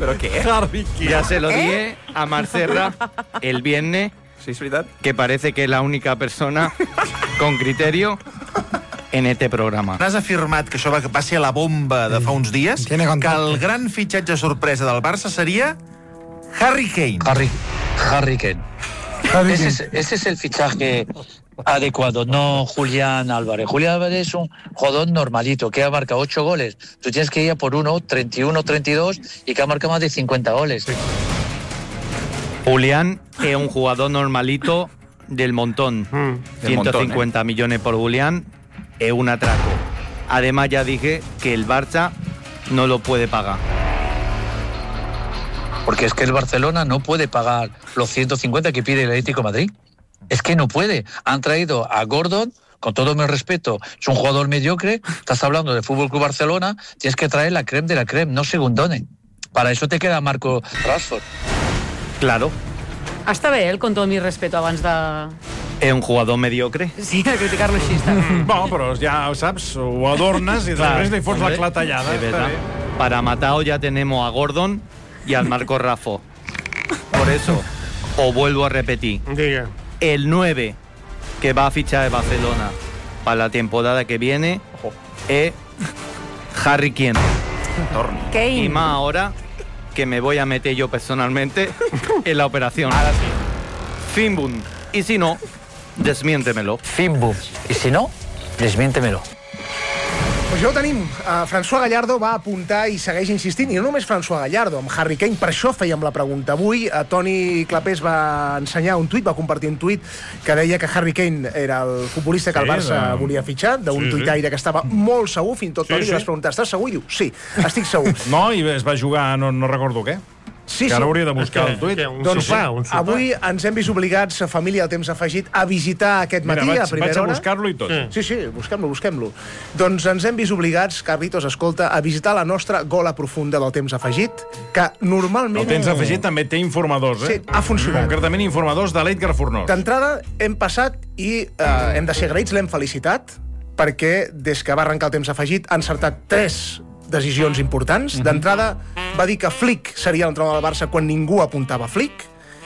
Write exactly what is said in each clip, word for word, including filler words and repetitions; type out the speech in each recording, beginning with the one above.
¿Pero qué? Harry Kane. Ya se lo ¿Eh? dije a Marcerra el viernes, Sí, és veritat? que parece que es la única persona con criterio en este programa. Has afirmat que això va, va ser la bomba de fa uns dies, Tiene que contacte. el gran fitxatge sorpresa del Barça seria Harry Kane. Harry, Harry Kane. Harry Ese Kane. es, ese es el fichaje adecuado, no Julián Álvarez. Julián Álvarez es un jugador normalito que ha marcado ocho goles. Tú tienes que ir a por uno, treinta y uno, treinta y dos y que ha marcado más de cincuenta goles. Julián es un jugador normalito del montón. Del ciento montón, cincuenta millones por Julián es un atraco. Además ya dije que el Barça no lo puede pagar. Porque es que el Barcelona no puede pagar los ciento cincuenta que pide el Atlético de Madrid. Es que no puede. Han traído a Gordon, con todo mi respeto, es un jugador mediocre. Estás hablando de Fútbol Club Barcelona, tienes que traer la creme de la creme, no segundones. Para eso te queda Marco Rashford. Claro, Està bé, el con todo mi respeto, abans de... es un jugador mediocre. Sí, de criticar-lo així, està bé. Bueno, però ja ho saps, ho adornes i després li fots la Hombre, clatellada. es verdad. Para Matao ya tenemos a Gordon y al Marco Raffo. Por eso, os vuelvo a repetir. Diga. El nueve que va a fichar de Barcelona para la temporada que viene es Harry Kane. Y Kane. más ahora que me voy a meter yo personalmente en la operación. Ara sí. Fimbun. Y si no, desmiéntemelo. Fimbo. Y si no, desmiéntemelo. Pues ja ho tenim. Uh, François Gallardo va apuntar i segueix insistint, i no només François Gallardo, amb Harry Kane, per això fèiem la pregunta. Avui uh, Toni Clapés va ensenyar un tuit, va compartir un tuit que deia que Harry Kane era el futbolista que el Sí, Barça de- volia fitxar, d'un Sí, sí. tuitaire que estava molt segur, fins i tot Sí, Toni sí. li vas preguntar, estàs segur? I diu, sí, estic segur. No, i es va jugar, no, no recordo què. Sí, Que ara sí. hauria de buscar el tuit. Doncs avui ens hem vist obligats, a família del temps afegit, a visitar aquest Mira, matí, vaig, a primera vaig a hora. buscar-lo i tot. Sí, sí, busquem-lo, busquem-lo. Doncs ens hem vist obligats, Carlitos, escolta, a visitar la nostra gola profunda del temps afegit, que normalment... El temps afegit també té informadors, eh? Sí, ha funcionat. Concretament informadors de l'Edgar Fornós. D'entrada, hem passat i eh, hem de ser agraïts, l'hem felicitat, perquè des que va arrencar el temps afegit ha encertat tres decisions importants. D'entrada, va dir que Flick seria l'entrenador del Barça quan ningú apuntava a Flick.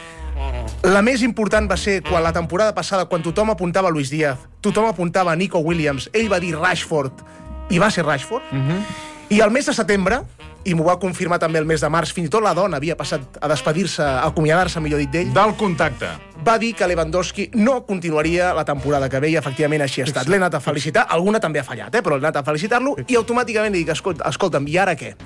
La més important va ser quan la temporada passada, quan tothom apuntava a Luis Díaz, tothom apuntava a Nico Williams, ell va dir Rashford, i va ser Rashford. I al mes de setembre, i m'ho va confirmar també el mes de març, fins i tot la dona havia passat a despedir-se, a acomiadar-se, millor dit, d'ell, Del contacte. va dir que Lewandowski no continuaria la temporada que ve i efectivament així ha estat. L'he anat a felicitar, alguna també ha fallat, eh? però l'he anat a felicitar-lo i automàticament li dic, escolta, escolta'm, i ara què?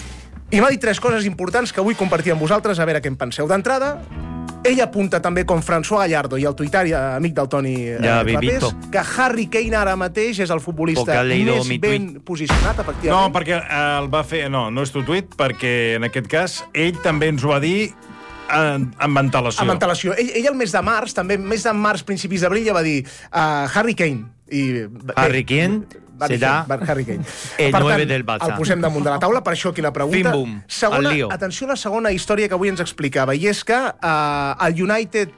I m'ha dit tres coses importants que vull compartir amb vosaltres, a veure què en penseu. D'entrada, ell apunta també com François Gallardo i el tuitari amic del Toni eh, Ja, Clapés, Vivito. que Harry Kane ara mateix és el futbolista Porque ha leído més mi ben posicionat, No, efectivament. perquè eh, el va fer... No, no és tu tuit, perquè en aquest cas ell també ens ho va dir en, amb antelació. Amb antelació. Ell, ell el mes de març, també mes de març, principis d'abril, ja va dir uh, Harry Kane. I, Harry Kane va dir serà va- Harry Kane. el Per nueve tant, del Barça. El posem damunt de la taula, per això aquí la pregunta. Bim, bum, Segona, al lío. atenció a la segona història que avui ens explicava, i és que uh, el United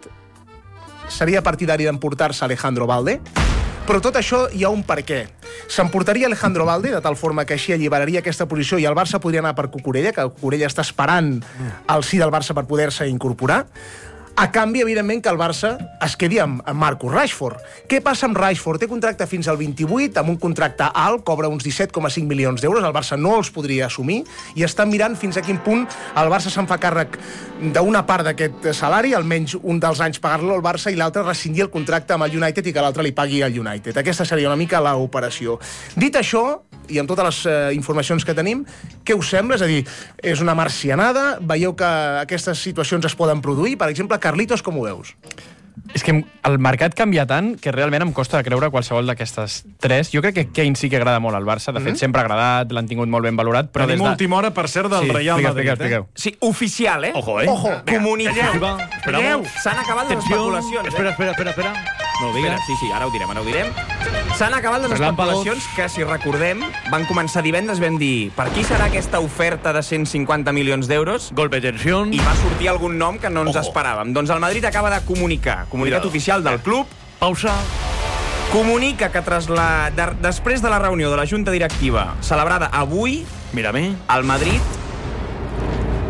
seria partidari d'emportar-se Alejandro Balde, però tot això hi ha un per què. S'emportaria Alejandro Balde, de tal forma que així alliberaria aquesta posició i el Barça podria anar per Cucurella, que Cucurella està esperant el sí del Barça per poder-se incorporar. A canvi, evidentment, que el Barça es quedi amb, amb Marcus Rashford. Què passa amb Rashford? Té contracte fins al vint-i-vuit, amb un contracte alt, cobra uns disset coma cinc milions d'euros, el Barça no els podria assumir, i està mirant fins a quin punt el Barça se'n fa càrrec d'una part d'aquest salari, almenys un dels anys pagar-lo al Barça, i l'altre rescindir el contracte amb el United i que l'altre li pagui al United. Aquesta seria una mica l'operació. Dit això, i amb totes les eh, informacions que tenim, què us sembla? És a dir, és una marcianada? Veieu que aquestes situacions es poden produir? Per exemple, Carlitos, com ho veus? És que el mercat canvia tant que realment em costa de creure qualsevol d'aquestes tres. Jo crec que Kane sí que agrada molt al Barça. De fet, Mhm. sempre ha agradat, l'han tingut molt ben valorat. Però Tenim des de... última hora, per cert, del Sí, Real explica, Madrid. explica, expliqueu. Sí, oficial, eh? Ojo, eh. Ojo! Comuniqueu. Calleu. S'han acabat les Atención. especulacions. Espera, espera, espera, espera. No ho Espera, digues. sí, sí, ara ho direm, ara ho direm. S'han acabat les Relàmpagos. especulacions que, si recordem, van començar divendres, vam dir per qui serà aquesta oferta de cent cinquanta milions d'euros? Golpe de tensión. I va sortir algun nom que no ens Ojo. esperàvem. Doncs el Madrid acaba de comunicar, comunicat Cuidado. oficial del club, Pausa. comunica que tras la, de, després de la reunió de la Junta Directiva celebrada avui, Mírame. el Madrid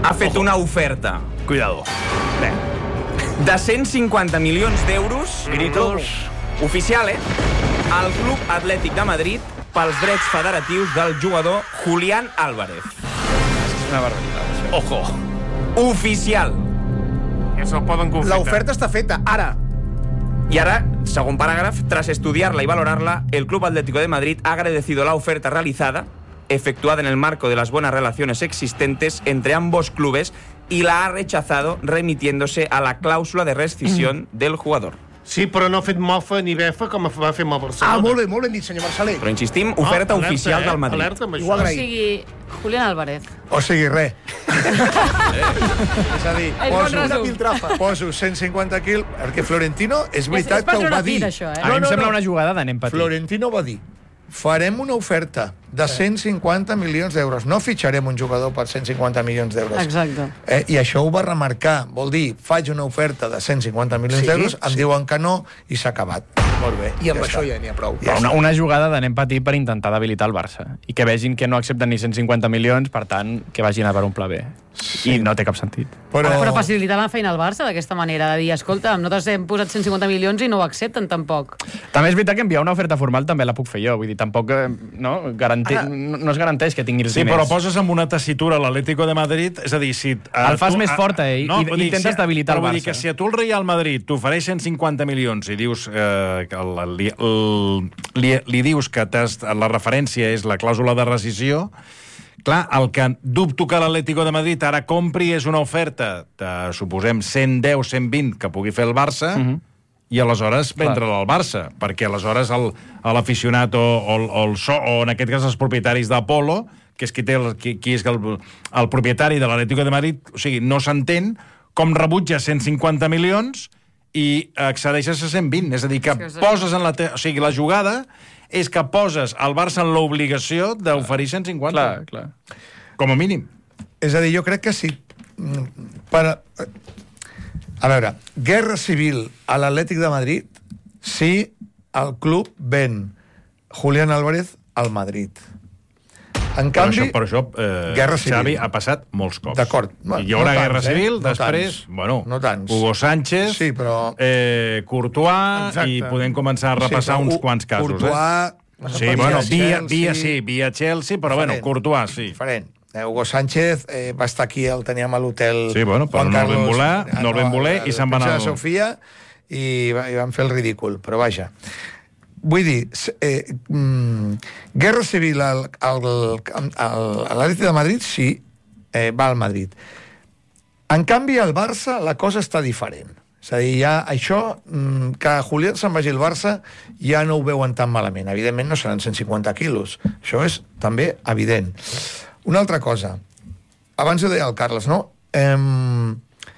ha fet una oferta. Cuidado. Bé, de cent cinquanta milions d'euros... Gritos. Oficial, eh? Al Club Atlètic de Madrid pels drets federatius del jugador Julián Álvarez. És una barbaritat, això. Ojo. Oficial. Eso ho poden confirmar. L'oferta està feta, ara. Y ahora, según parágrafo, tras estudiarla y valorarla, el Club Atlético de Madrid ha agradecido la oferta realizada, efectuada en el marco de las buenas relaciones existentes entre ambos clubes, y la ha rechazado remitiéndose a la cláusula de rescisión mm. del jugador. Sí, però no ha fet mofa ni befa com va fer amb el Barcelona. Ah, molt bé, molt ben dit, senyor Marcelí. Però insistim, oferta alerta, oficial eh? del Madrid. Alerta amb Ho això. O agraïm. sigui, Julián Álvarez. O sigui, res. És a dir, És bon poso, resum. Piltrafa. poso cent cinquanta quilos, perquè Florentino és És, veritat és per que ho treure va dir. pit, això, eh? A mi em sembla una jugada d'anem petit. Florentino va dir, farem una oferta de cent cinquanta milions d'euros. No fitxarem un jugador per cent cinquanta milions d'euros. Exacte. Eh, I això ho va remarcar. Vol dir, faig una oferta de cent cinquanta milions Sí, d'euros, em sí. diuen que no, i s'ha acabat. Molt bé. I amb ja això està. ja n'hi ha prou. Ja Una, està. una jugada d'anem petit per intentar debilitar el Barça. I que vegin que no accepten ni cent cinquanta milions, per tant, que vagin a per un pla B. Sí. I no té cap sentit. Però... Però... però facilitar la feina al Barça d'aquesta manera, de dir, escolta, nosaltres hem posat cent cinquanta milions i no ho accepten tampoc. També és veritat que enviar una oferta formal també la puc fer jo. Vull dir, tampoc eh, no, garante... Ara- no, no es garanteix que tingui els Sí, diners. però poses amb una tessitura l'Atlético de Madrid, és a dir, si... eh, El fas tu- més fort, eh, i- i vull dir, intentes debilitar el però vull dir Barça. que si a tu el Real Madrid t'ofereix cent cinquanta milions i dius eh, que el, li, el, li, li dius que t'has- la referència és la clàusula de rescisió, clar, el que dubto que l'Atlético de Madrid ara compri és una oferta de, suposem, cent deu, cent vint que pugui fer el Barça, Mhm. i aleshores vendre-la al Barça, perquè aleshores el- l'aficionat o, o, el- o, el so, o en aquest cas els propietaris d'Apolo, que és qui, té el, qui, qui és el, el propietari de l'Atlético de Madrid, o sigui, no s'entén com rebutja cent cinquanta milions i accedeixes a cent vint. És a dir, que Sí, sí. poses en la... Te... O sigui, la jugada és que poses el Barça en l'obligació d'oferir cent cinquanta. Clar, clar. Com a mínim. És a dir, jo crec que sí. Per... A veure, guerra civil a l'Atlètic de Madrid si el club ven Julián Álvarez al Madrid. En Per canvi... això, per això eh, guerra civil. Xavi ha passat molts cops. D'acord. I hi haurà No guerra tants, eh? civil, No després, tants. bueno, No tants. Hugo Sánchez, Sí, però- eh, Courtois, Exacte. i podem començar a repassar però uns u- quants casos. Courtois... Eh? Sí, bueno, via, Chelsea, via sí, via Chelsea, però bueno, Diferent. Courtois, sí. Diferent. Eh, Hugo Sánchez eh, va estar aquí, el teníem a l'hotel... Sí, bueno, però Juan no el vam Carlos, voler, ah, no el vam voler i al se'n va anar Príncipe de al- Sofia i, va- i van fer el ridícul, però vaja. Vull dir, s- eh, mm, guerra civil al, al, al, a l'Atlètic de Madrid sí, eh, va al Madrid. En canvi, al Barça la cosa està diferent. És a dir, ja això, mm, que Julián se'n vagi al Barça, ja no ho veuen tan malament. Evidentment no seran cent cinquanta quilos. Això és també evident. Una altra cosa. Abans ho deia el Carles, no? Em...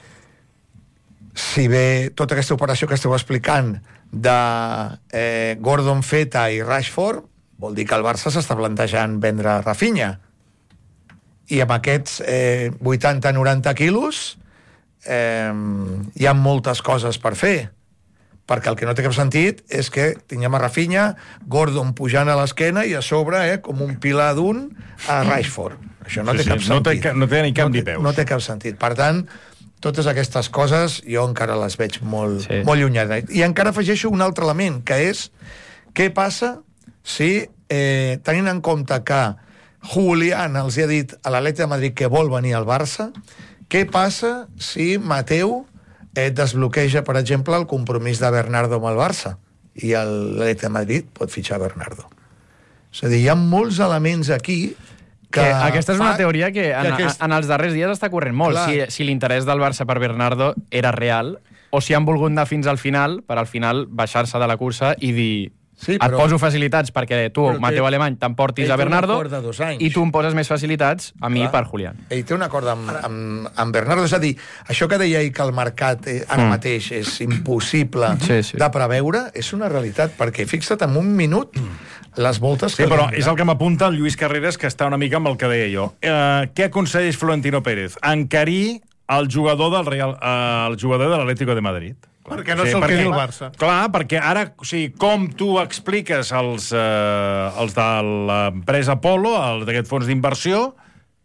Si bé tota aquesta operació que esteu explicant de eh, Gordon Feta i Rashford, vol dir que el Barça s'està plantejant vendre Rafinha. I amb aquests eh, vuitanta noranta quilos eh, hi ha moltes coses per fer, perquè el que no té cap sentit és que tinguem a Rafinha, Gordon pujant a l'esquena i a sobre, eh, com un pilar d'un, a Rashford. Això no Sí, té cap sí, no té sentit. ca- no té ni cap no ni té, peus. No té cap sentit. Per tant, totes aquestes coses jo encara les veig molt, Sí. molt llunyanes. I encara afegeixo un altre element, que és què passa si, eh, tenint en compte que Julián els ha dit a l'Atlètic de Madrid que vol venir al Barça, què passa si Mateu eh, desbloqueja, per exemple, el compromís de Bernardo amb el Barça i l'Atlètic de Madrid pot fitxar Bernardo? És a dir, hi ha molts elements aquí que... Que aquesta és una fa teoria que en, que aquest- en els darrers dies està corrent molt. Clar. Si, si l'interès del Barça per Bernardo era real, o si han volgut anar fins al final, per al final baixar-se de la cursa i dir... Sí, et però- poso facilitats perquè tu, Però té- Mateu Alemany, t'emportis ell a té un Bernardo acord de dos anys. i tu em poses més facilitats a mi Clar. per Julián. Ell té un acord amb, amb, amb Bernardo. És a dir, això que deia ell que el mercat eh, ara Mm. mateix és impossible Sí, sí. de preveure, és una realitat, perquè fixa't, en un minut les voltes Sí, que... però li és el que m'apunta el Lluís Carreras, que està una mica amb el que deia jo. Eh, què aconselleix Florentino Pérez? Encarir el jugador del Real, eh, el jugador de l'Atlético de Madrid. Perquè no se'l quedi el Barça. Clar, perquè ara, o sigui, com tu expliques als, eh, als de l'empresa Polo, els d'aquest fons d'inversió,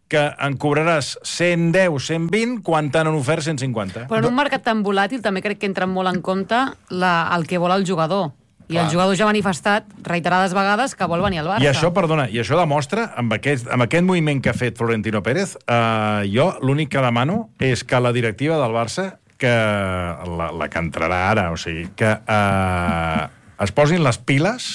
que en cobraràs cent deu, cent vint, quan t'han ofert cent cinquanta. Però en un mercat tan volàtil també crec que entra molt en compte la, el que vol el jugador. I Clar. el jugador ja ha manifestat reiterades vegades que vol venir al Barça. I això, perdona, i això demostra, amb aquest, amb aquest moviment que ha fet Florentino Pérez, eh, jo l'únic que demano és que la directiva del Barça, que la, la que entrarà ara, o sigui, que eh, es posin les piles,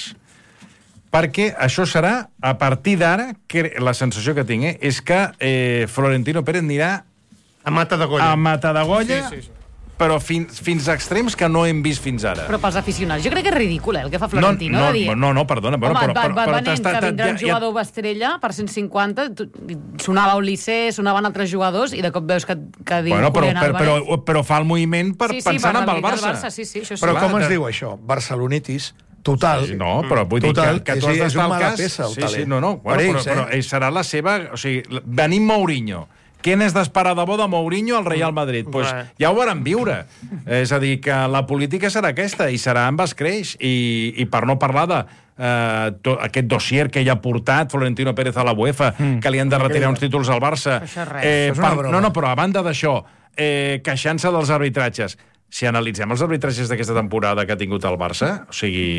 perquè això serà, a partir d'ara, que la sensació que tinc eh, és que eh, Florentino Pérez anirà a mata de golla. A mata de golla, sí, sí, sí. però fins, fins a extrems que no hem vist fins ara. Però pels aficionats, jo crec que és ridícul, eh, el que fa Florentino. No, no, de dir, no, no perdona. Home, Però, però, va, però, va però venent està, que vindrà un ja, jugador ja... estrella per cent cinquanta, tu, sonava Ulisser, sonaven altres jugadors, i de cop veus que, que diu bueno, però, Julián però, Álvarez. però, però fa el moviment per sí, sí, pensar per en el Barça. Barça sí, sí, això sí. Però Clar, com es de... diu això? Barcelonitis total. Sí, no, però vull total, dir que, que tu sí, has és d'estar una al mala cas... peça, el sí, talent. sí, no, no, bueno, Per però, ells, però, eh? però serà la seva... O sigui, venim Mourinho. Què n'és d'esperar de bo de Mourinho al Real Madrid? Pues ja ho varen viure. És a dir, que la política serà aquesta, i serà amb escreix, i, i per no parlar de eh, tot aquest dossier que ja ha portat Florentino Pérez a la UEFA, mm. que li han de retirar uns títols al Barça. Això és res. Eh, és una per, broma. no, no, però a banda d'això, eh, queixant-se dels arbitratges, si analitzem els arbitratges d'aquesta temporada que ha tingut el Barça, o sigui,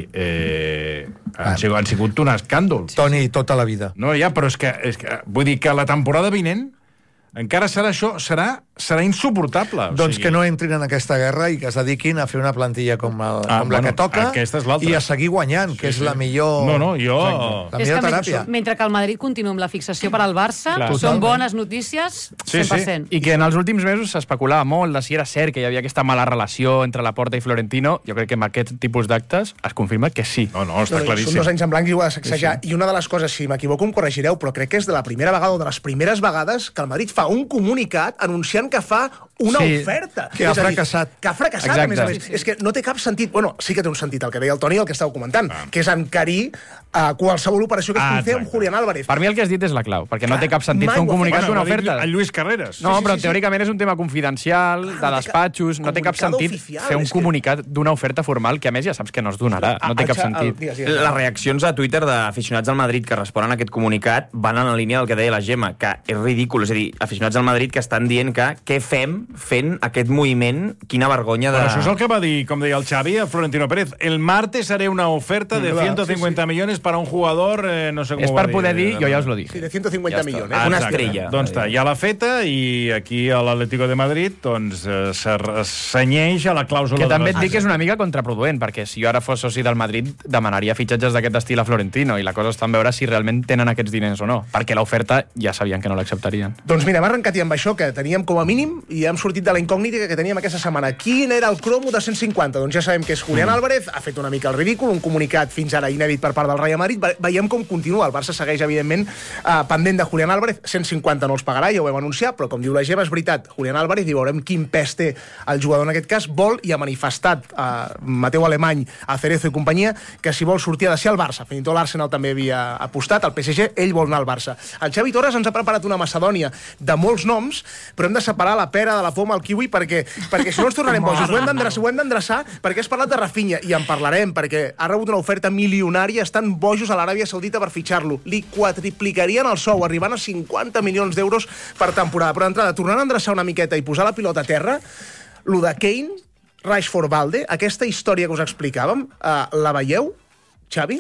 eh, han, sigut, han sigut un escàndol. Toni, tota la vida. No, ja, però és que, és que vull dir que la temporada vinent encara serà això, serà, serà insuportable. O Doncs sigui... que no entrin en aquesta guerra i que es dediquin a fer una plantilla com, el, Ah, com la bueno, que toca aquesta és l'altra. i a seguir guanyant, Sí, que és sí. la millor... No, no, jo- Exacte, la És millor que teràpia. mentre, mentre que el Madrid continua amb la fixació per al Barça, Clar. són Totalment. bones notícies, Sí, cent per cent. I que en els últims mesos s'especulava molt de si era cert que hi havia aquesta mala relació entre Laporta i Florentino. Jo crec que amb aquest tipus d'actes es confirma que sí. No, no, està No, claríssim. Són dos anys en blanc i ho ha de sacsejar. Sí, sí. I una de les coses, si m'equivoco em corregireu, però crec que és de la primera vegada o de les primeres vegades que el Madrid fa un comunicat anunciant que fa una Sí, oferta. que ha És a dir, fracassat. Que ha fracassat, Exacte. a més a més. Sí, Sí, sí. És que no té cap sentit... Bueno, sí que té un sentit, el que deia el Toni, el que estàveu comentant, ah. que és encarir uh, qualsevol operació que es pugui Ah, fer amb exacte. Julián Álvarez. Per mi el que has dit és la clau, perquè no Clar, té cap sentit mai fer un ho ha fet. comunicat d'una ho ha dit oferta. el Lluís Carreras. No, Sí, sí, però sí, sí. teòricament és un tema confidencial, Clar, de no té despatxos, cap- no té cap comunicado sentit oficial, fer un és que- comunicat d'una oferta formal que, a més, ja saps que no es donarà. No té cap El- el- sentit. digues, digues. Les reaccions a Twitter d'aficionats al Madrid que responen a aquest comunicat van en la línia del que deia la Gemma, que és ridícul. És a dir, aficionats al Madrid que estan dient que què fem fent aquest moviment, quina vergonya de... Però això és el que va dir, com deia el Xavi, a Florentino Pérez. El martes haré una oferta de Clar, ciento cincuenta sí, sí. millones para un jugador, eh, no sé com És ho va per poder dir, jo ja us lo Sí, dije. de ciento cincuenta Ja està. milions. Ah, Eh? una exacte. estrella. Doncs està, ja l'ha feta, i aquí a l'Atlético de Madrid doncs, eh, se senyeix a la clàusula Que de també et les- dic que és una mica contraproduent, perquè si jo ara fos soci del Madrid demanaria fitxatges d'aquest estil a Florentino, i la cosa està en veure si realment tenen aquests diners o no, perquè l'oferta ja sabien que no l'acceptarien. Doncs mira, hem arrencat ja amb això, que teníem com a mínim, i hem sortit de la incògnita que teníem aquesta setmana. Quin era el cromo de cent cinquanta? Doncs ja sabem que és Julián Álvarez, ha fet una mica el ridícul, un comunicat fins ara inèdit per part del Real Madrid. Ve- Veiem com continua. El Barça segueix, evidentment, eh, pendent de Julián Álvarez. cent cinquanta no els pagarà, ja ho vam anunciar, però com diu la Gemma, és veritat, Julián Álvarez, i veurem quin pes té el jugador en aquest cas, vol i ha manifestat eh, Mateu Alemany, a Cerezo i companyia, que si vol sortir ha de ser el Barça. Fins i tot l'Arsenal també havia apostat, el P S G, ell vol anar al Barça. El Xavi Torres ens ha preparat una macedònia de molts noms, però hem de separar la pera de la poma al kiwi perquè, perquè si no ens tornarem bojos. Ho hem d'endreçar, ho hem d'endreçar perquè has parlat de Rafinha i en parlarem perquè ha rebut una oferta milionària, estan bojos a l'Aràbia Saudita per fitxar-lo. Li quadriplicarien el sou, arribant a cinquanta milions d'euros per temporada. Però d'entrada, tornant a endreçar una miqueta i posar la pilota a terra, lo de Kane, Rashford, Valde, aquesta història que us explicàvem, eh, la veieu, Xavi?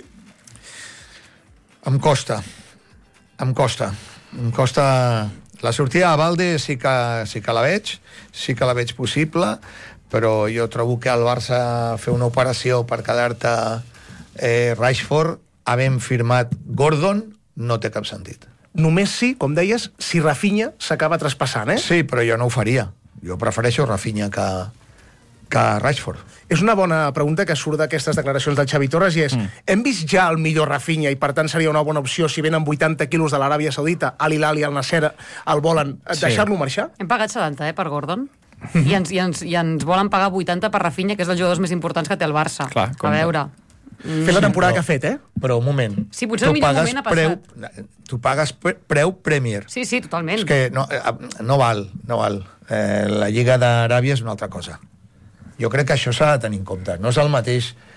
Em costa. Em costa. Em costa... La sortida de Valde sí que, sí que la veig, sí que la veig possible, però jo trobo que al Barça fer una operació per quedar-te eh, Rashford, havent firmat Gordon, no té cap sentit. Només sí, com deies, si Rafinha s'acaba traspassant, eh? Sí, però jo no ho faria. Jo prefereixo Rafinha que, que Rashford. És una bona pregunta que surt d'aquestes declaracions del Xavi Torres i és, mm. hem vist ja el millor Rafinha i per tant seria una bona opció si venen vuitanta quilos de l'Aràbia Saudita, a l'Hilal i al Nasser el volen, Sí. deixar-lo marxar? Hem pagat setanta, eh, per Gordon. I ens, i, ens, I ens volen pagar vuitanta per Rafinha, que és dels jugadors més importants que té el Barça. Clar, a compte. veure. Fer la temporada que ha fet, eh? Però un moment. Sí, potser el millor moment ha preu, passat. tu pagues pre- preu Premier. Sí, sí, totalment. És que no, eh, no val, no val. Eh, la Lliga d'Aràbia és una altra cosa. Jo crec que això s'ha de tenir en compte. No és el mateix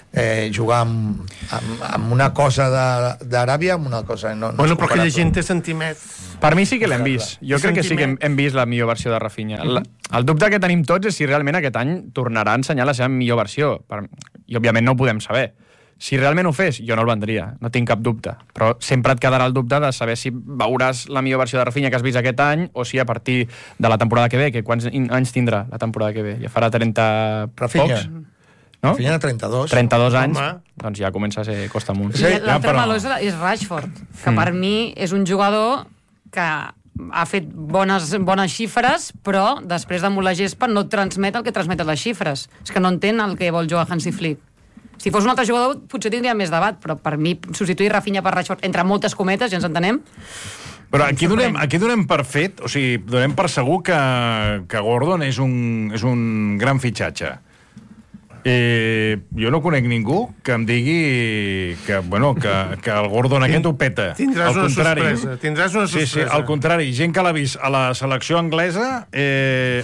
eh, jugar amb, amb, amb una cosa d'Aràbia, amb una cosa... No, no bueno, però aquella gent té sentiments. Per mi sí que l'hem vist. Jo crec que sí que hem, hem vist la millor versió de Rafinha. La, el dubte que tenim tots és si realment aquest any tornarà a ensenyar la seva millor versió. Per, I, òbviament, no ho podem saber. Si realment ho fes, jo no el vendria, no tinc cap dubte. Però sempre et quedarà el dubte de saber si veuràs la millor versió de Rafinha que has vist aquest any o si a partir de la temporada que ve, que quants anys tindrà la temporada que ve? Ja farà trenta Rafinha. pocs? No? Rafinha trenta-dos. trenta-dos anys, home. Doncs ja comença a ser costa amunt. I l'altre però... meló és Rashford, que mm. per mi és un jugador que ha fet bones, bones xifres, però després damunt la gespa no transmet el que transmeten les xifres. És que no entén el que vol jugar Hansi Flick. Si fos un altre jugador, potser tindria més debat, però per mi, substituir Rafinha per Rashford, entre moltes cometes, ja ens entenem. Però aquí donem, aquí donem per fet, o sigui, donem per segur que, que Gordon és un, és un gran fitxatge. Eh, jo no conec ningú que em digui que, bueno, que, que el Gordon aquest ho peta. Tindràs al una contrari. sorpresa. Tindràs una sorpresa. Sí, sí, al contrari. Gent que l'ha vist a la selecció anglesa... Eh...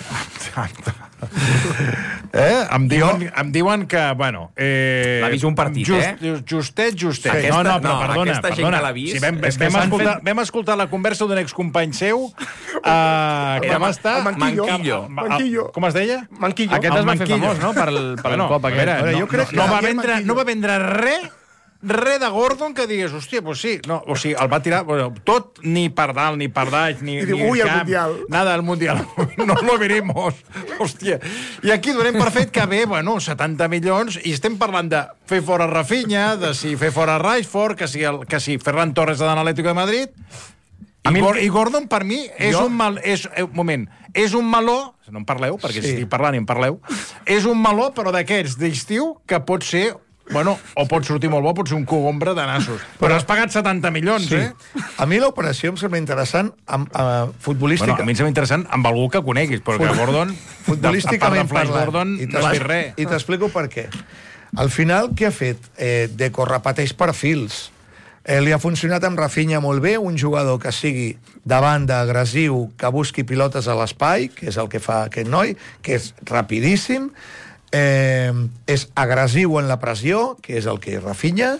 eh? Em, diuen, em diuen que, bueno... Eh... L'ha vist un partit, just, eh? Justet, justet. Sí. Aquesta, no, no, però no, perdona, aquesta gent perdona. que l'ha vist... Sí, vam, és que vam, escoltar, fet... vam escoltar la conversa d'un excompany seu uh, que va estar... El Manquillo. Manquillo. Manquillo. Com es deia? Manquillo. Aquest es va fer famós, no?, per el, per bueno, el cop aquest. Veure, no, jo crec no, no, que va vendre, no va vendre res res de Gordon que digués, hòstia, pues sí, no, o sigui, el va tirar bueno, tot, ni per dalt, ni per baix, ni, I diu, ni ui, el cap, Mundial. nada, el Mundial, no lo veremos, hòstia. I aquí donem per fet que ve, bueno, setanta milions, i estem parlant de fer fora Rafinha, de si fer fora Rashford, que si, el, que si Ferran Torres ha d'anar a l'Atlético de Madrid, i, mi... Gor, i Gordon, per mi, és jo... un mal... És, eh, un moment, és un meló, no en parleu, perquè sí. Si estic parlant i en parleu, és un meló, però d'aquests d'estiu, que pot ser... Bueno, o pot sortir molt bo, pot ser un cogombre de nassos. Però has pagat setanta milions, sí. Eh? A mi l'operació em sembla interessant amb, uh, futbolística. Bueno, a mi em sembla interessant amb algú que coneguis, però que Gordon, futbolísticament de, Flash parlant, Gordon, i no has fet res. I t'explico per què. Al final, què ha fet? Eh, Deco repeteix perfils. Eh, li ha funcionat amb Rafinha molt bé, un jugador que sigui de banda agressiu, que busqui pilotes a l'espai, que és el que fa aquest noi, que és rapidíssim, eh, és agressiu en la pressió, que és el que és Rafinha,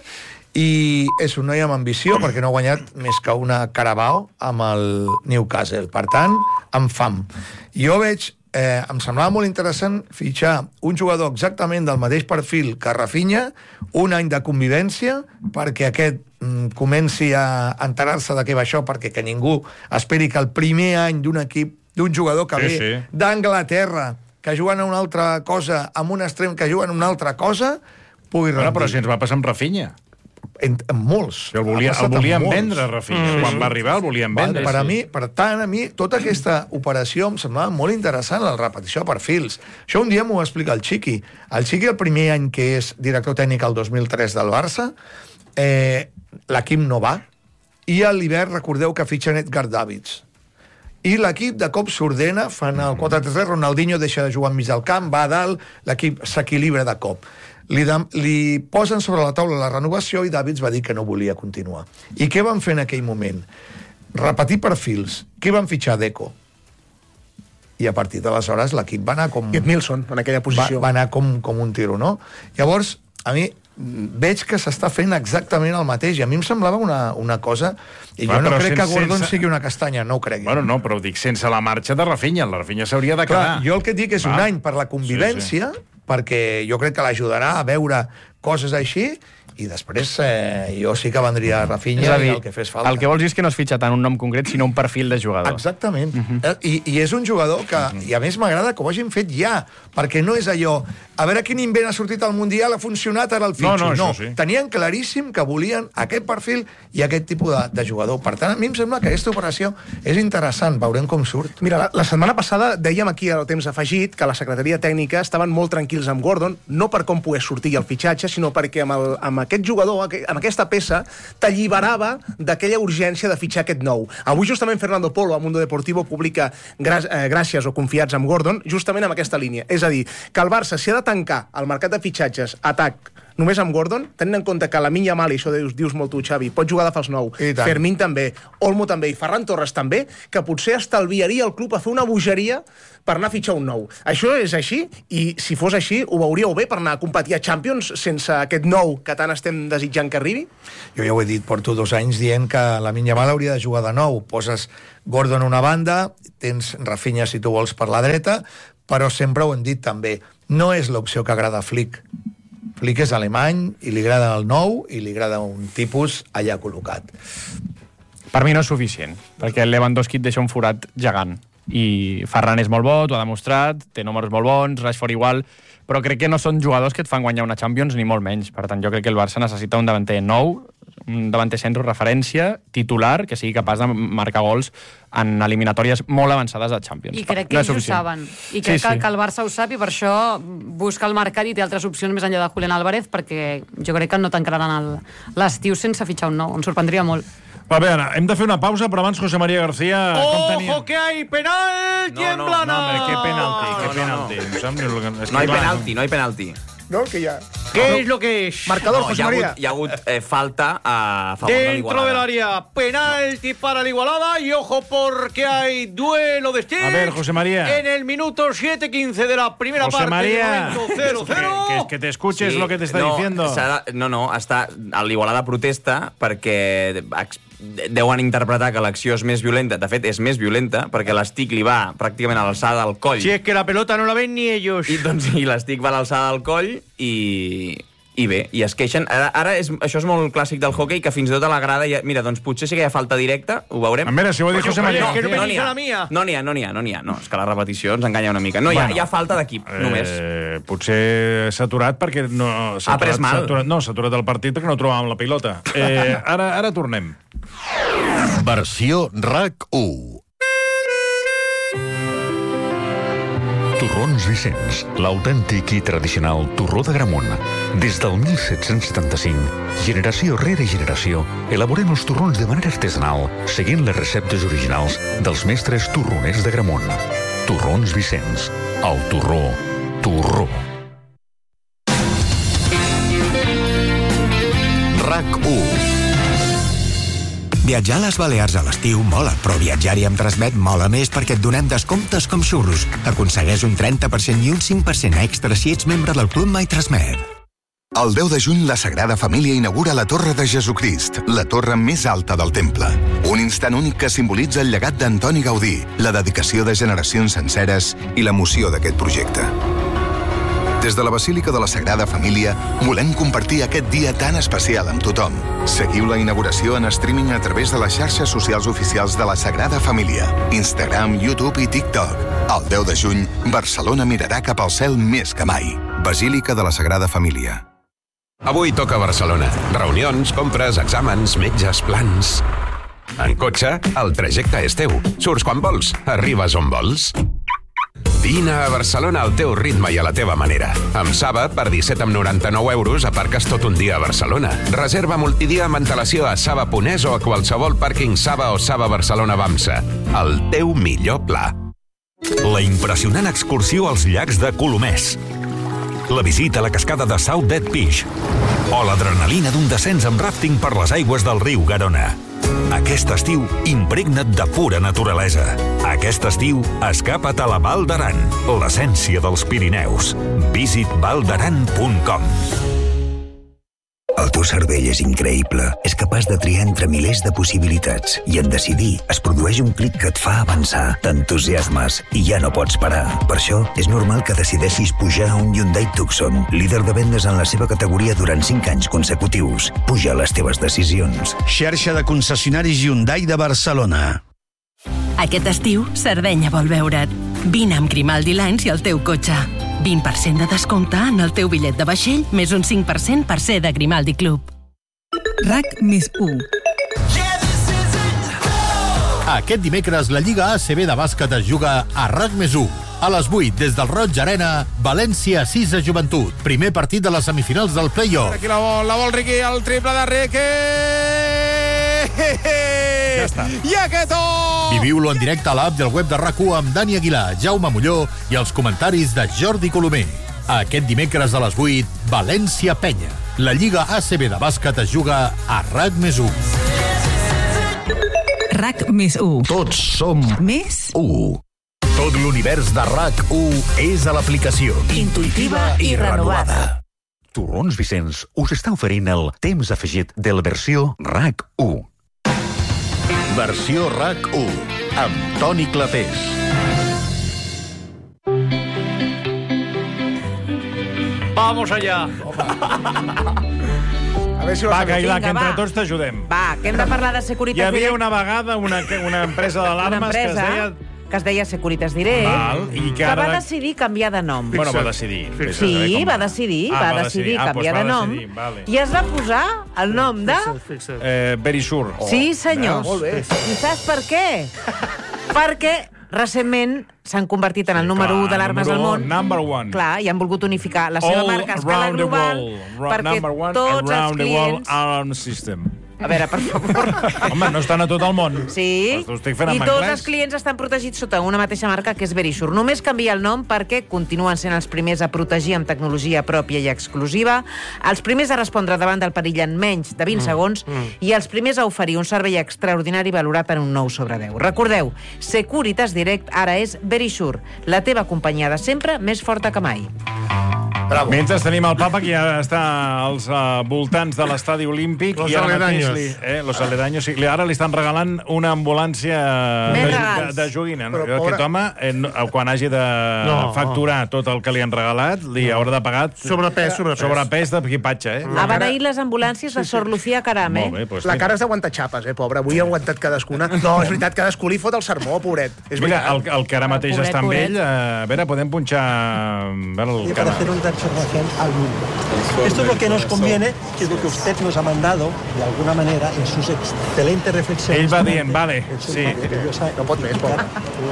i és un noi amb ambició perquè no ha guanyat més que una Carabao amb el Newcastle. Per tant, amb fam. Jo veig, eh, em semblava molt interessant fitxar un jugador exactament del mateix perfil que Rafinha, un any de convivència, perquè aquest mm, comenci a enterar-se de què va això, perquè que ningú esperi que el primer any d'un equip, d'un jugador que sí, ve sí. d'Anglaterra, que juguen a una altra cosa, amb un extrem que juguen a una altra cosa, pugui rendir. Bueno, però si ens va passar amb Rafinha. En, en molts. El, volia, el volien vendre, Rafinha. Mm. Quan va arribar el volien vendre. Per, a sí. mi, per tant, a mi, tota aquesta operació em semblava molt interessant, la repetició de perfils. Això un dia m'ho va explicar el Chiqui. El Chiqui, el primer any que és director tècnic el dos mil tres del Barça, eh, l'equip no va, i a l'hivern recordeu que fitxen Edgar Davids. I l'equip de cop s'ordena, fan el quatre tres tres, Ronaldinho deixa de jugar enmig del camp, va a dalt, l'equip s'equilibra de cop. Li, de, li posen sobre la taula la renovació i Davids va dir que no volia continuar. I què van fer en aquell moment? Repetir perfils. Qui van fitxar? Deco. I a partir d'aleshores l'equip va anar com... I Edmilson, en aquella posició. Va, va anar com, com un tiro, no? Llavors, a mi veig que s'està fent exactament el mateix i a mi em semblava una, una cosa i bueno, jo no crec sense, que Gordon sense... sigui una castanya, no ho crec. Bueno, no, però dic sense la marxa de Rafinha, la Rafinha s'hauria de quedar. Clar, jo el que dic és Va. un any per la convivència, sí, sí. perquè jo crec que l'ajudarà a veure coses així i després eh, jo sí que vendria Rafinha és a dir, i el que fes falta. El que vols dir és que no es fitxa tant un nom concret, sinó un perfil de jugador. Exactament. Uh -huh. I, I és un jugador que, uh -huh. i a més m'agrada que ho hagin fet ja, perquè no és allò, a veure quin invent ha sortit al Mundial, ha funcionat, ara el fitxo. No, no, no sí. tenien claríssim que volien aquest perfil i aquest tipus de, de jugador. Per tant, a mi em sembla que aquesta operació és interessant, veurem com surt. Mira, la, la setmana passada dèiem aquí al temps afegit que la secretaria tècnica estaven molt tranquils amb Gordon, no per com pogués sortir el fitxatge, sinó perquè amb, el, amb aquest jugador, amb aquesta peça, t'alliberava d'aquella urgència de fitxar aquest nou. Avui justament Fernando Polo, a Mundo Deportivo, publica gràcies, eh, gràcies o confiats amb Gordon, justament amb aquesta línia. És a dir, que el Barça, si ha de tancar el mercat de fitxatges, atac, només amb Gordon, tenint en compte que la Lamine Yamal, i això dius, dius molt tu, Xavi, pot jugar de fals nou, Fermín també, Olmo també i Ferran Torres també, que potser estalviaria el club a fer una bogeria per anar a fitxar un nou. Això és així, i si fos així, ho veuríeu bé per anar a competir a Champions sense aquest nou que tant estem desitjant que arribi? Jo ja ho he dit, porto dos anys dient que la Lamine Yamal hauria de jugar de nou. Poses Gordon a una banda, tens Rafinha si tu vols per la dreta, però sempre ho hem dit també, no és l'opció que agrada a Flick. Flick és alemany i li agrada el nou i li agrada un tipus allà col·locat. Per mi no és suficient, perquè el Lewandowski et deixa un forat gegant. I Ferran és molt bo, t'ho ha demostrat, té números molt bons, Rashford igual, però crec que no són jugadors que et fan guanyar una Champions ni molt menys. Per tant, jo crec que el Barça necessita un davanter nou, un davanter centre referència, titular, que sigui capaç de marcar gols en eliminatòries molt avançades de Champions. I crec que no ells ho saben. I crec sí, sí. Que, que el Barça ho sap i per això busca el mercat i té altres opcions més enllà de Julián Álvarez, perquè jo crec que no tancaran l'estiu sense fitxar un nou. Em sorprendria molt. Va bé, Anna, hem de fer una pausa, però abans José María García... ¡Ojo que hay penalti en Blana! No, hombre, qué penalti, qué penalti. No, no, no. No hay penalti, no hay penalti. No, que ya... ¿Qué no, es lo que es? Marcador, no, José hi ha María. Hagut, hi ha hagut eh, falta a favor de l'Igualada. Dentro del área, penalti para la Igualada y ojo porque hay duelo de Stitch. A ver, José María. En el minuto siete quince de la primera José parte. María. cero cero. Que, que, que te escuches sí, lo que te está no, diciendo. No, no, està, l'Igualada protesta perquè deuen interpretar que l'acció és més violenta. De fet, és més violenta perquè l'estic li va pràcticament a l'alçada del coll. Si es que la pelota no la ven ni ellos. I, doncs, i l'estic va a l'alçada del coll i... i bé, i es queixen. Ara, ara és, això és molt clàssic del hoquei, que fins i tot a la grada... Ja, mira, doncs potser sí que hi ha falta directa, ho veurem. A veure, si ho ha dit José María. No, no n'hi ha, no n'hi ha, no n'hi ha, no n'hi ha. No, és que la repetició ens enganya una mica. No, bueno, hi, ha, hi ha falta d'equip, eh, només. Potser s'ha aturat perquè no... Ha pres mal. Aturat, no, s'ha aturat el partit perquè no trobàvem la pilota. Eh, ara, ara tornem. Versió RAC u. Torrons Vicenç, l'autèntic i tradicional torró de Gramunt. Des del mil set-cents setanta-cinc, generació rere generació, elaborem els torrons de manera artesanal, seguint les receptes originals dels mestres torroners de Gramunt. Torrons Vicenç, el torró, torró. RAC u. Viatjar a les Balears a l'estiu mola, però viatjar-hi amb Transmet mola més perquè et donem descomptes com xurros. Aconsegueix un trenta per cent i un cinc per cent extra si ets membre del Club My Transmet. El deu de juny, la Sagrada Família inaugura la Torre de Jesucrist, la torre més alta del temple. Un instant únic que simbolitza el llegat d'Antoni Gaudí, la dedicació de generacions senceres i l'emoció d'aquest projecte. Des de la Basílica de la Sagrada Família, volem compartir aquest dia tan especial amb tothom. Seguiu la inauguració en streaming a través de les xarxes socials oficials de la Sagrada Família, Instagram, YouTube i TikTok. El deu de juny, Barcelona mirarà cap al cel més que mai. Basílica de la Sagrada Família. Avui toca Barcelona. Reunions, compres, exàmens, metges, plans... En cotxe, el trajecte és teu. Surts quan vols, arribes on vols. Vine a Barcelona al teu ritme i a la teva manera. Amb Saba, per disset coma noranta-nou euros, aparques tot un dia a Barcelona. Reserva multidia amb antelació a Saba punt es o a qualsevol pàrquing Saba o Saba Barcelona Bamsa. El teu millor pla. La impressionant excursió als llacs de Colomers. La visita a la cascada de South Dead Fish. O l'adrenalina d'un descens amb ràfting per les aigües del riu Garona. Aquest estiu, impregna't de pura naturalesa. Aquest estiu, escapa't a la Val d'Aran, l'essència dels Pirineus. Visit val d'aran punt com. El teu cervell és increïble. És capaç de triar entre milers de possibilitats. I en decidir, es produeix un clic que et fa avançar. T'entusiasmes i ja no pots parar. Per això, és normal que decideixis pujar a un Hyundai Tucson, líder de vendes en la seva categoria durant cinc anys consecutius. Puja les teves decisions. Xarxa de concessionaris Hyundai de Barcelona. Aquest estiu, Sardenya vol veure't. Vine amb Grimaldi Lines i el teu cotxe. vint per cent de descompte en el teu bitllet de vaixell, més un cinc per cent per ser de Grimaldi Club. RAC més u. Aquest dimecres la Lliga A C B de bàsquet es juga a RAC més u. A les vuit, des del Roig Arena, València sis a Joventut. Primer partit de les semifinals del play-off. Aquí la vol, la vol Riqui, el triple de Riqui! Ja està. I aquest oh! Viviu-lo en directe a l'app i al web de RAC u amb Dani Aguilar, Jaume Molló i els comentaris de Jordi Colomer. Aquest dimecres a les vuit, València-Penya. La Lliga A C B de bàsquet es juga a RAC més u. RAC més u. Tots som més u. Tot l'univers de RAC u és a l'aplicació. Intuïtiva i renovada. Torrons Vicenç us està oferint el temps afegit de la versió RAC u. Versió RAC u, amb Toni Clapés. Vamos allá. A ver si va, Cailà, que Vinga, entre va. tots t'ajudem. Va, que hem de parlar de Securitas Hi havia Direct. una vegada una, una empresa d'alarmes Una que es empresa deia... que es deia Securitas Direct, Val, i que que ara- va decidir canviar de nom. Bueno, va decidir. Vés a saber Sí, com va decidir, Ah, va va decidir decidir. Ah, canviar doncs de va nom decidir, vale. i es va posar el nom de... Eh, Verisure. Sí, senyors. Veus? I saps per què? Perquè recentment s'han convertit en el número u d'alarmes del món. Number one. Clar, i han volgut unificar la seva All marca a escala around the global world. Ra- perquè number one tots els around the world clients... alarm system. A veure, per favor. Home, no estan a tot el món. Sí, Ho estic fent i en tots anglès. els clients estan protegits sota una mateixa marca, que és Verisure. Només canvia el nom perquè continuen sent els primers a protegir amb tecnologia pròpia i exclusiva, els primers a respondre davant del perill en menys de vint Mm, segons mm. i els primers a oferir un servei extraordinari valorat en un nou sobre deu. Recordeu, Securitas Direct ara és Verisure, la teva companyia de sempre més forta que mai. Bravo. Mentre tenim el papa que ja està als uh, voltants de l'estadi olímpic Los i ara mateix aledaños. li, eh, los aledaños, sí, li, ara li estan regalant una ambulància Més de, de, regals. de joguina. No? Però, Aquest pobre- home, eh, no- quan hagi de No. facturar tot el que li han regalat, li haurà de pagar Sobrepès, sobrepès. sobrepès d'equipatge. Eh? Ha beneït les ambulàncies de Sor Lucía Caram, eh? Molt bé, doncs La mira. cara és d'aguantar xapes, eh, pobre. Avui ha aguantat cadascuna. No, és veritat, cadascú li fot el sermó, pobret. És Mira, veritat. el, el que ara mateix Pobret, està amb pobret. ell, eh, a veure, podem punxar... A veure, el para canal. hacer una observación al mundo. Esto es lo que nos conviene, que es lo que usted nos ha mandado, de alguna manera, en sus excelentes reflexiones. Ell va dient, vale, sí. No pot més, pobre.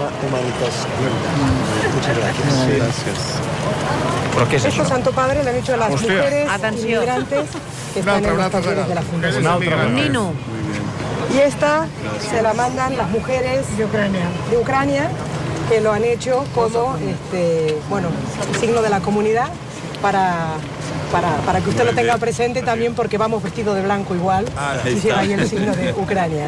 Muchas gracias. ¿Pero qué es Esto, Santo Padre, le han hecho a las Hostia. mujeres Atención. inmigrantes que están en los talleres de la Fundación. Un altre regalo. Nino. Y esta se la mandan las mujeres de Ucrania, de Ucrania que lo han hecho como este, bueno, signo de la comunidad para, para, para que usted lo tenga presente también porque vamos vestidos de blanco igual y lleva ahí el signo de Ucrania.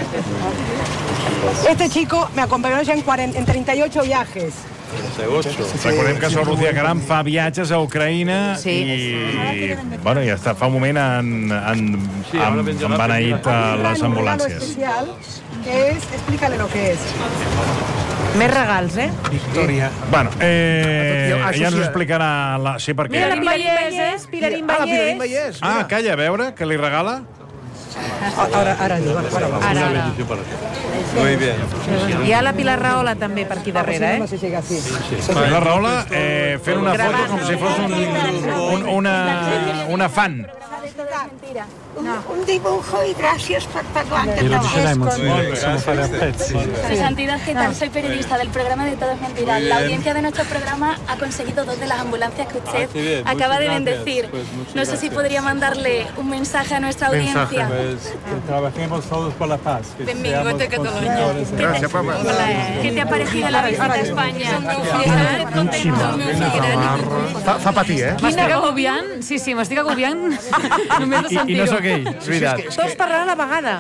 Este chico me acompañó ya en, cuarenta, en treinta y ocho viajes. Recordem que Sor Lucía Caram fa viatges a Ucraïna Sí. i, bueno, ja està, fa un moment han, han, han, han beneït a les Un regalo ambulàncies. especial que es, explícale lo que es. Més regals, eh? Victòria. Bueno, eh, Això sí, ja ens ho eh? explicarà... La... Sí, perquè... Mira, Pilarín Vallès, Pilarín Ah, la Pilarín Vallès. Vallès. Ah, calla, a veure, què li regala? Ahora, ahora, digo, ahora, ahora. Ara, ara. Muy bien. Hi ha la Pilar Rahola també per aquí darrere, eh? No se llega así. La Rahola eh, fent una foto com si fos un, un, una, una fan. Mentira. Un, un dibujo y gracias por parlar Y lo català. Su Santidad, ¿qué tal? Soy periodista del programa de Todo es Mentira. La audiencia de nuestro programa ha conseguido dos de las ambulancias que usted Ah, qué bien, acaba de muchas bendecir. gracias. Pues muchas no sé si gracias. podría mandarle un mensaje a nuestra audiencia. Pues que trabajemos todos por la paz. que Benvingut seamos a Cataluña. constructores en Gracias, paz. papá. ¿Qué te ha parecido la visita a España? ¿Estás contento? Fa, fa patir, eh? M'estic agobiant? Sí, sí, m'estic agobiant només de sentir-ho. I no sóc ell, és veritat. Tots parlant a la vegada.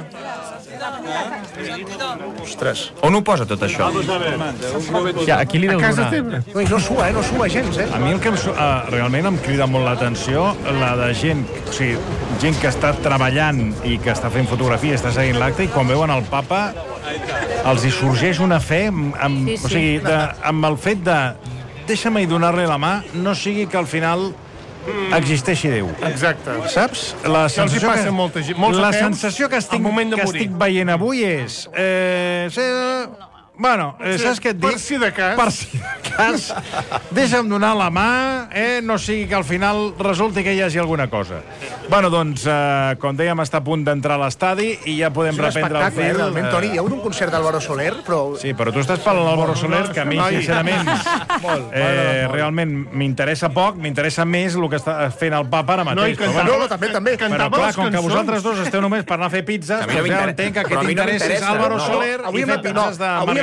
Ostres, on ho posa tot això? Ja, aquí li deu A casa donar. teva. Ui, no sua, eh? No sua gens, eh? A mi el que em, su- eh, realment em crida molt l'atenció, la de gent, o sigui, gent que està treballant i que està fent fotografia, està seguint l'acte, i quan veuen el papa els hi sorgeix una fe amb, amb, Sí, sí. o sigui, de, amb el fet de deixa'm-hi donar-li la mà, no sigui que al final existeixi Déu. Exacte. Saps? La Això els hi sensació passa que, a molta gent- molts la ateus sensació que estic, al moment de que morir. estic veient avui és... Eh, sí, bueno, eh, saps què et dic? Per si de cas. Per si de cas, deixa'm donar la mà, eh? No sigui que al final resulti que hi hagi alguna cosa. Bueno, doncs, eh, com dèiem, està a punt d'entrar a l'estadi i ja podem És un reprendre el espectacle, eh, fil. realment, Toni. Hi ha hagut un concert d'Álvaro Soler, però... Sí, però tu estàs per l'Álvaro Soler, que a mi, Ai. sincerament, eh, realment m'interessa poc, m'interessa més el que està fent el papa ara mateix. No, i Però, cantava- bueno, no, també, també. Però Cantava clar, les com que cançons. vosaltres dos esteu només per anar a fer pizzas, A mi no doncs ja m'interessa. entenc que Però a aquest mi no interès és m'interessa. Álvaro No, Soler avui i fer hem- pizzas de no, avui hem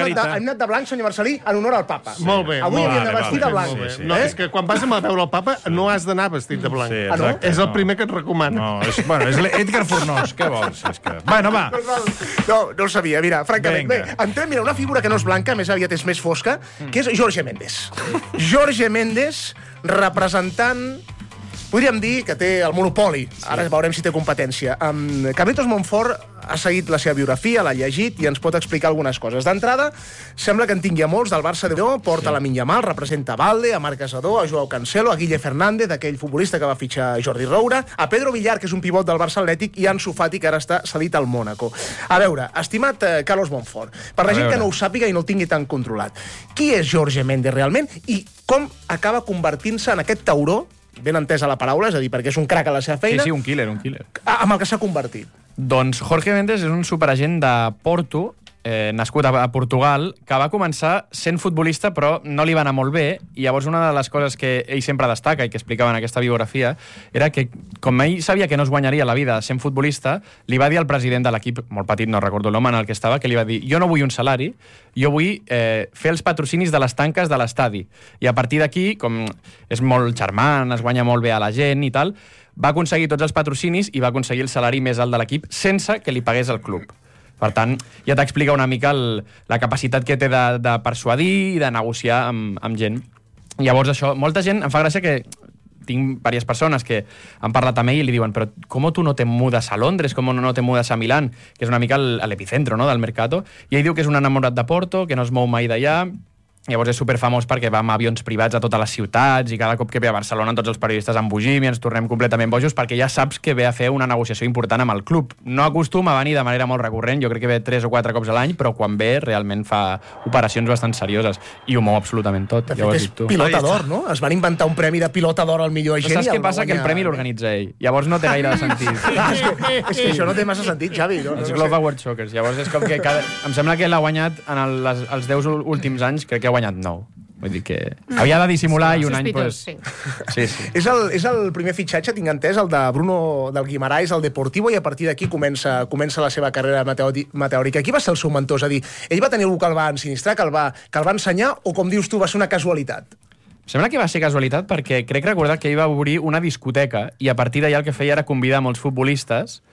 hem anat, hem anat de blanc, senyor Marcelí, en honor al papa. Sí. Molt bé. Avui molt havíem de bé, vestir vale, de blanc. molt bé. Sí, sí. No, Eh? és que quan vas a veure el papa no has d'anar vestit de blanc. Sí, Ah, no? exacte, És el no. primer que et recomana. No, és, bueno, és l'Edgar Fornós, què vols? És que... Bueno, va. No, no ho sabia, mira, francament. Vinga. Bé, entrem, mira, una figura que no és blanca, més aviat és més fosca, que és Jorge Méndez. Jorge Méndez, representant... Podríem dir que té el monopoli. Ara veurem si té competència. Um, Carlitos Montfort ha seguit la seva biografia, l'ha llegit i ens pot explicar algunes coses. D'entrada, sembla que en tingui a molts del Barça de Lleó, porta sí. la Minyamal, representa a Valde, a Marc Casador, a Joao Cancelo, a Guille Fernández, aquell futbolista que va fitxar Jordi Roura, a Pedro Villar, que és un pivot del Barça Atlètic, i a Ansu Fati, que ara està cedit al Mónaco. A veure, estimat eh, Carlos Montfort, per la A gent veure. que no ho sàpiga i no el tingui tan controlat, qui és Jorge Méndez realment i com acaba convertint-se en aquest tauró, ben entesa la paraula, és a dir, perquè és un crac a la seva feina, Sí, sí, un killer, un killer. amb el que s'ha convertit? Doncs Jorge Méndez és un superagent de Porto, eh, nascut a, a Portugal, que va començar sent futbolista, però no li va anar molt bé, i llavors una de les coses que ell sempre destaca i que explicava en aquesta biografia era que, com ell sabia que no es guanyaria la vida sent futbolista, li va dir al president de l'equip, molt petit, no recordo l'home en el que estava, que li va dir, jo no vull un salari, jo vull eh, fer els patrocinis de les tanques de l'estadi. I a partir d'aquí, com és molt charmant, es guanya molt bé a la gent i tal, va aconseguir tots els patrocinis i va aconseguir el salari més alt de l'equip sense que li pagués el club. Per tant, ja t'explica una mica el, la capacitat que té de, de persuadir i de negociar amb, amb gent. Llavors això, molta gent, em fa gràcia que tinc diverses persones que han parlat amb ell i li diuen però com tu no te mudes a Londres, com no te mudes a Milán, que és una mica l'epicentro, no?, del mercato, i ell diu que és un enamorat de Porto, que no es mou mai d'allà. Llavors és superfamós perquè va amb avions privats a totes les ciutats i cada cop que ve a Barcelona tots els periodistes embogim i ens tornem completament bojos perquè ja saps que ve a fer una negociació important amb el club. No acostuma a venir de manera molt recurrent, jo crec que ve tres o quatre cops a l'any, però quan ve realment fa operacions bastant serioses i ho mou absolutament tot. De ja fet, ho has és dit tu. pilota d'or, no? Es van inventar un premi de pilota d'or al millor agent. Però saps i què el va passa? Que el guanyar- premi l'organitza ell. Llavors no té gaire sentit. Clar, és, que, és que això no té massa sentit, Xavi. No, no, Els no Glove sé. Award Shockers. Llavors és com que cada... em sembla que l'ha guanyat en el, les, els deu últims anys, crec que ha guanyat nou. Vull dir que havia de dissimular i un any... Pues... Sí. Sí, sí. És el, és el primer fitxatge, tinc entès, el de Bruno del Guimaraes, al Deportivo, i a partir d'aquí comença, comença la seva carrera meteori- meteòrica. Qui va ser el seu mentor? És a dir, ell va tenir algú que el va ensinistrar, que el va, que el va ensenyar, o, com dius tu, va ser una casualitat? Sembla que va ser casualitat perquè crec recordar que ell va obrir una discoteca i a partir d'allà el que feia era convidar molts futbolistes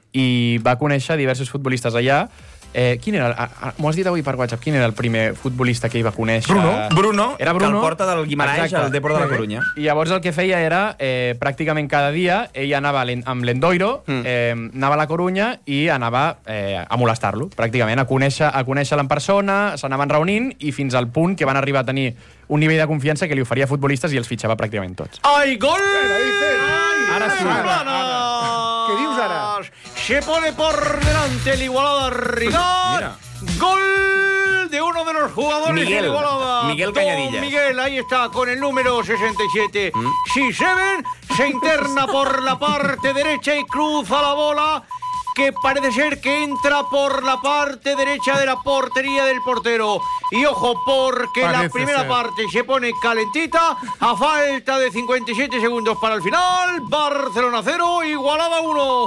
i va conèixer diversos futbolistes allà. Eh, quin era? a- a- M'ho has dit avui per WhatsApp. Quin era el primer futbolista que ell va conèixer? Bruno. Bruno, Era que Bruno. el porta del Guimaraes Exacte. al Depor de la Corunya. I llavors el que feia era, eh, pràcticament cada dia, ell anava a l'en- amb l'Endoiro, mm. eh, anava a la Corunya i anava eh, a molestar-lo, pràcticament, a conèixer a conèixer-lo en persona, s'anaven reunint i fins al punt que van arribar a tenir un nivell de confiança que li oferia futbolistes i els fitxava pràcticament tots. ¡Ay, gol! Ara sí. ¿Qué dius ara? Se pone por delante el Igualada Rigal. Gol de uno de los jugadores Miguel. del Igualada. Miguel Don Cañadillas. Miguel, ahí está, con el número sesenta y siete. Si se ven, se interna por la parte derecha y cruza la bola, que parece ser que entra por la parte derecha de la portería del portero. Y ojo, porque la Parece primera ser. parte se pone calentita a falta de cincuenta y siete segundos para el final. Barcelona cero, Igualada uno.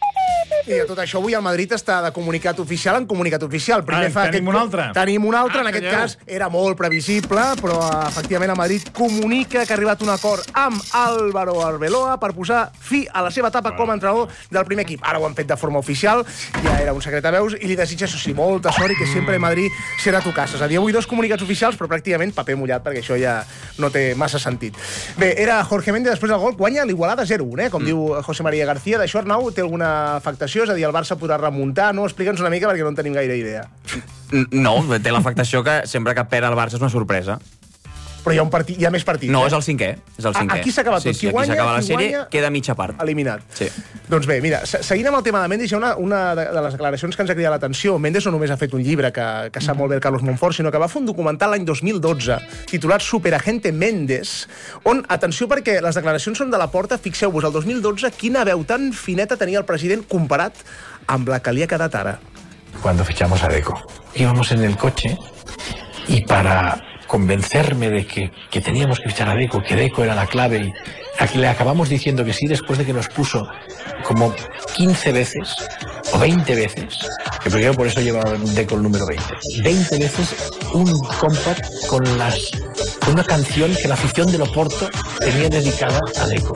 I de tot això, avui el Madrid està de comunicat oficial en comunicat oficial. Primer Ah, fa tenim aquest... un altre. Tenim un altre, Ah, en aquest calleu. cas era molt previsible, però eh, efectivament el Madrid comunica que ha arribat a un acord amb Álvaro Arbeloa per posar fi a la seva etapa com a entrenador del primer equip. Ara ho han fet de forma oficial, ja era un secret a veus, i li desitja, això sí, molta sort i que sempre Madrid serà tu casa. És a dir, avui dos comunicats oficials, però pràcticament paper mullat, perquè això ja no té massa sentit. Bé, era Jorge Méndez, després del gol, guanya l'Igualada zero un, eh? Com mm. diu José María García. D'això, Arnau, té alguna afectació? És a dir, el Barça podrà remuntar? No? Explica'ns una mica, perquè no en tenim gaire idea. No, té l'afectació que sempre que perd el Barça és una sorpresa. Però hi ha, un partit, hi ha més partits. No, eh? és el cinquè. És el cinquè. Aquí s'acaba tot. Sí, sí, Qui aquí guanya, s'acaba la qui sèrie, guanya, queda mitja part. Eliminat. Sí. Doncs bé, mira, se- seguint amb el tema de Mendes, hi ha una, una de, de les declaracions que ens ha cridat l'atenció. Mendes no només ha fet un llibre que, que sap molt bé el Carlos Montfort, sinó que va fer un documental l'any dos mil dotze titulat Superagente Mendes, on, atenció perquè les declaracions són de la porta, fixeu-vos, el dos mil dotze, quina veu tan fineta tenia el president comparat amb la que li ha quedat ara. Cuando fichamos a Deco. Íbamos en el coche y para convencerme de que, que teníamos que fichar a Deco, que Deco era la clave, y a que le acabamos diciendo que sí después de que nos puso como quince veces, o veinte veces, que primero por eso lleva Deco el número veinte, veinte veces un compact con las con una canción que la afición del Oporto tenía dedicada a Deco.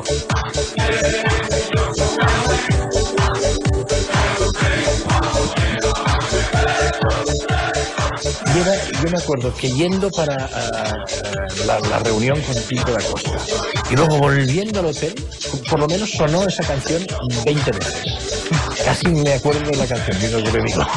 Y era, yo me acuerdo que yendo para uh, uh, la, la reunión con Pinto da Costa y luego volviendo al hotel, por lo menos sonó esa canción veinte veces. Casi me acuerdo de la canción, digo que le digo.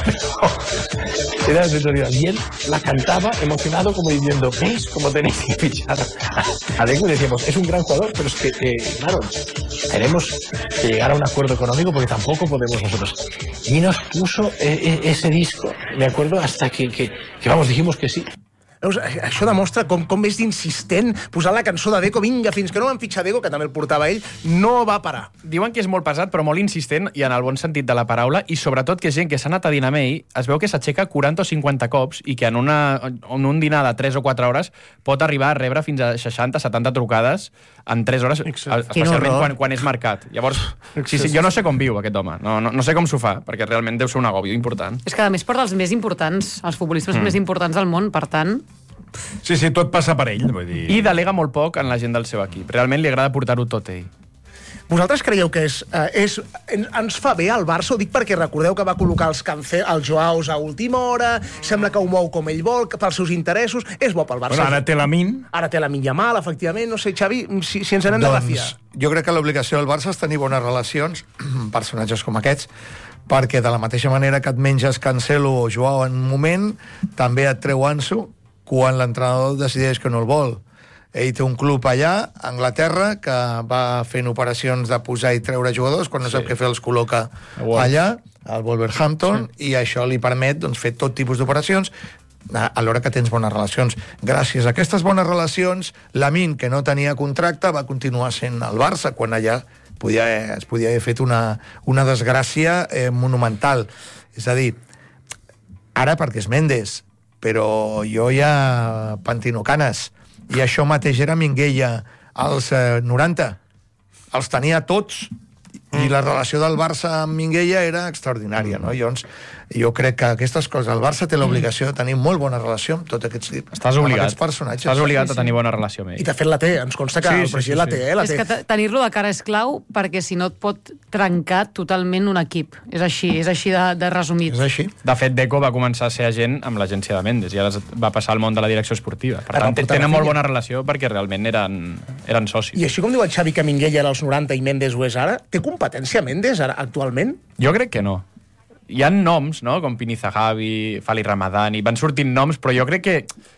Era de y él la cantaba emocionado como diciendo, ¿veis cómo tenéis que fichar a Deco? Y decíamos, es un gran jugador, pero es que, eh, claro, tenemos que llegar a un acuerdo económico porque tampoco podemos nosotros. Y nos puso eh, ese disco, me acuerdo, hasta que, que, que vamos, dijimos que sí. Veus, això demostra com, com és d'insistent posar la cançó de Deco, vinga, fins que no van fitxar Deco, que també el portava ell, no va parar. Diuen que és molt pesat, però molt insistent, i en el bon sentit de la paraula, i sobretot que gent que s'ha anat a dinar amb ell, es veu que s'aixeca quaranta o cinquanta cops i que en, una, en un dinar de tres o quatre hores pot arribar a rebre fins a seixanta setanta trucades en tres hores, especialment quan, quan és marcat. Llavors, sí, sí, jo no sé com viu aquest home, no, no, no sé com s'ho fa, perquè realment deu ser un agòbio important. És que a més porta els més importants, els futbolistes mm. més importants del món, per tant... Sí, sí, tot passa per ell, vull dir... I delega molt poc en la gent del seu equip. Realment li agrada portar-ho tot ell. Vosaltres creieu que és, eh, és, ens fa bé al Barça? Ho dic perquè recordeu que va col·locar els, cance, els Joaos a última hora, sembla que ho mou com ell vol, pels seus interessos, és bo pel Barça. Bueno, ara té la Min. Ara té la Min Yamal, efectivament, no sé, Xavi, si, si ens n'hem de refiar. Jo crec que l'obligació del Barça és tenir bones relacions, personatges com aquests, perquè de la mateixa manera que et menges Cancelo o Joao en un moment, també et treu Ansu quan l'entrenador decideix que no el vol. Ell té un club allà, a Anglaterra, que va fent operacions de posar i treure jugadors, quan no sí. sap què fer els col·loca allà, al Wolverhampton, sí. i això li permet doncs, fer tot tipus d'operacions a l'hora que tens bones relacions. Gràcies a aquestes bones relacions, Lamine, que no tenia contracte, va continuar sent al Barça, quan allà podia, es podia haver fet una, una desgràcia eh, monumental. És a dir, ara perquè és Mendes, però jo ja pentino canes, i això mateix era Minguella als eh, noranta. Els tenia tots, i la relació del Barça amb Minguella era extraordinària, no? Llavors, jo crec que aquestes coses, el Barça té l'obligació de tenir molt bona relació amb tots aquests, Estàs obligat. aquests personatges. Estàs obligat a tenir bona relació amb ell. I de fet la té, ens consta que sí, el president sí, sí, la té, eh? La és té. que tenir-lo de cara és clau, perquè si no et pot trencar totalment un equip. És així, és així de, de resumit. És així. De fet, Deco va començar a ser agent amb l'agència de Mendes, i ara va passar al món de la direcció esportiva. Per tant, tenen molt bona relació perquè realment eren, eren socis. I així com diu el Xavi que Minguella era als noranta i Mendes ho és ara, té competència Mendes ara, actualment? Jo crec que no. Hi ha noms, no?, com Pini Zahavi, Fali Ramadani, van sortint noms, però jo crec que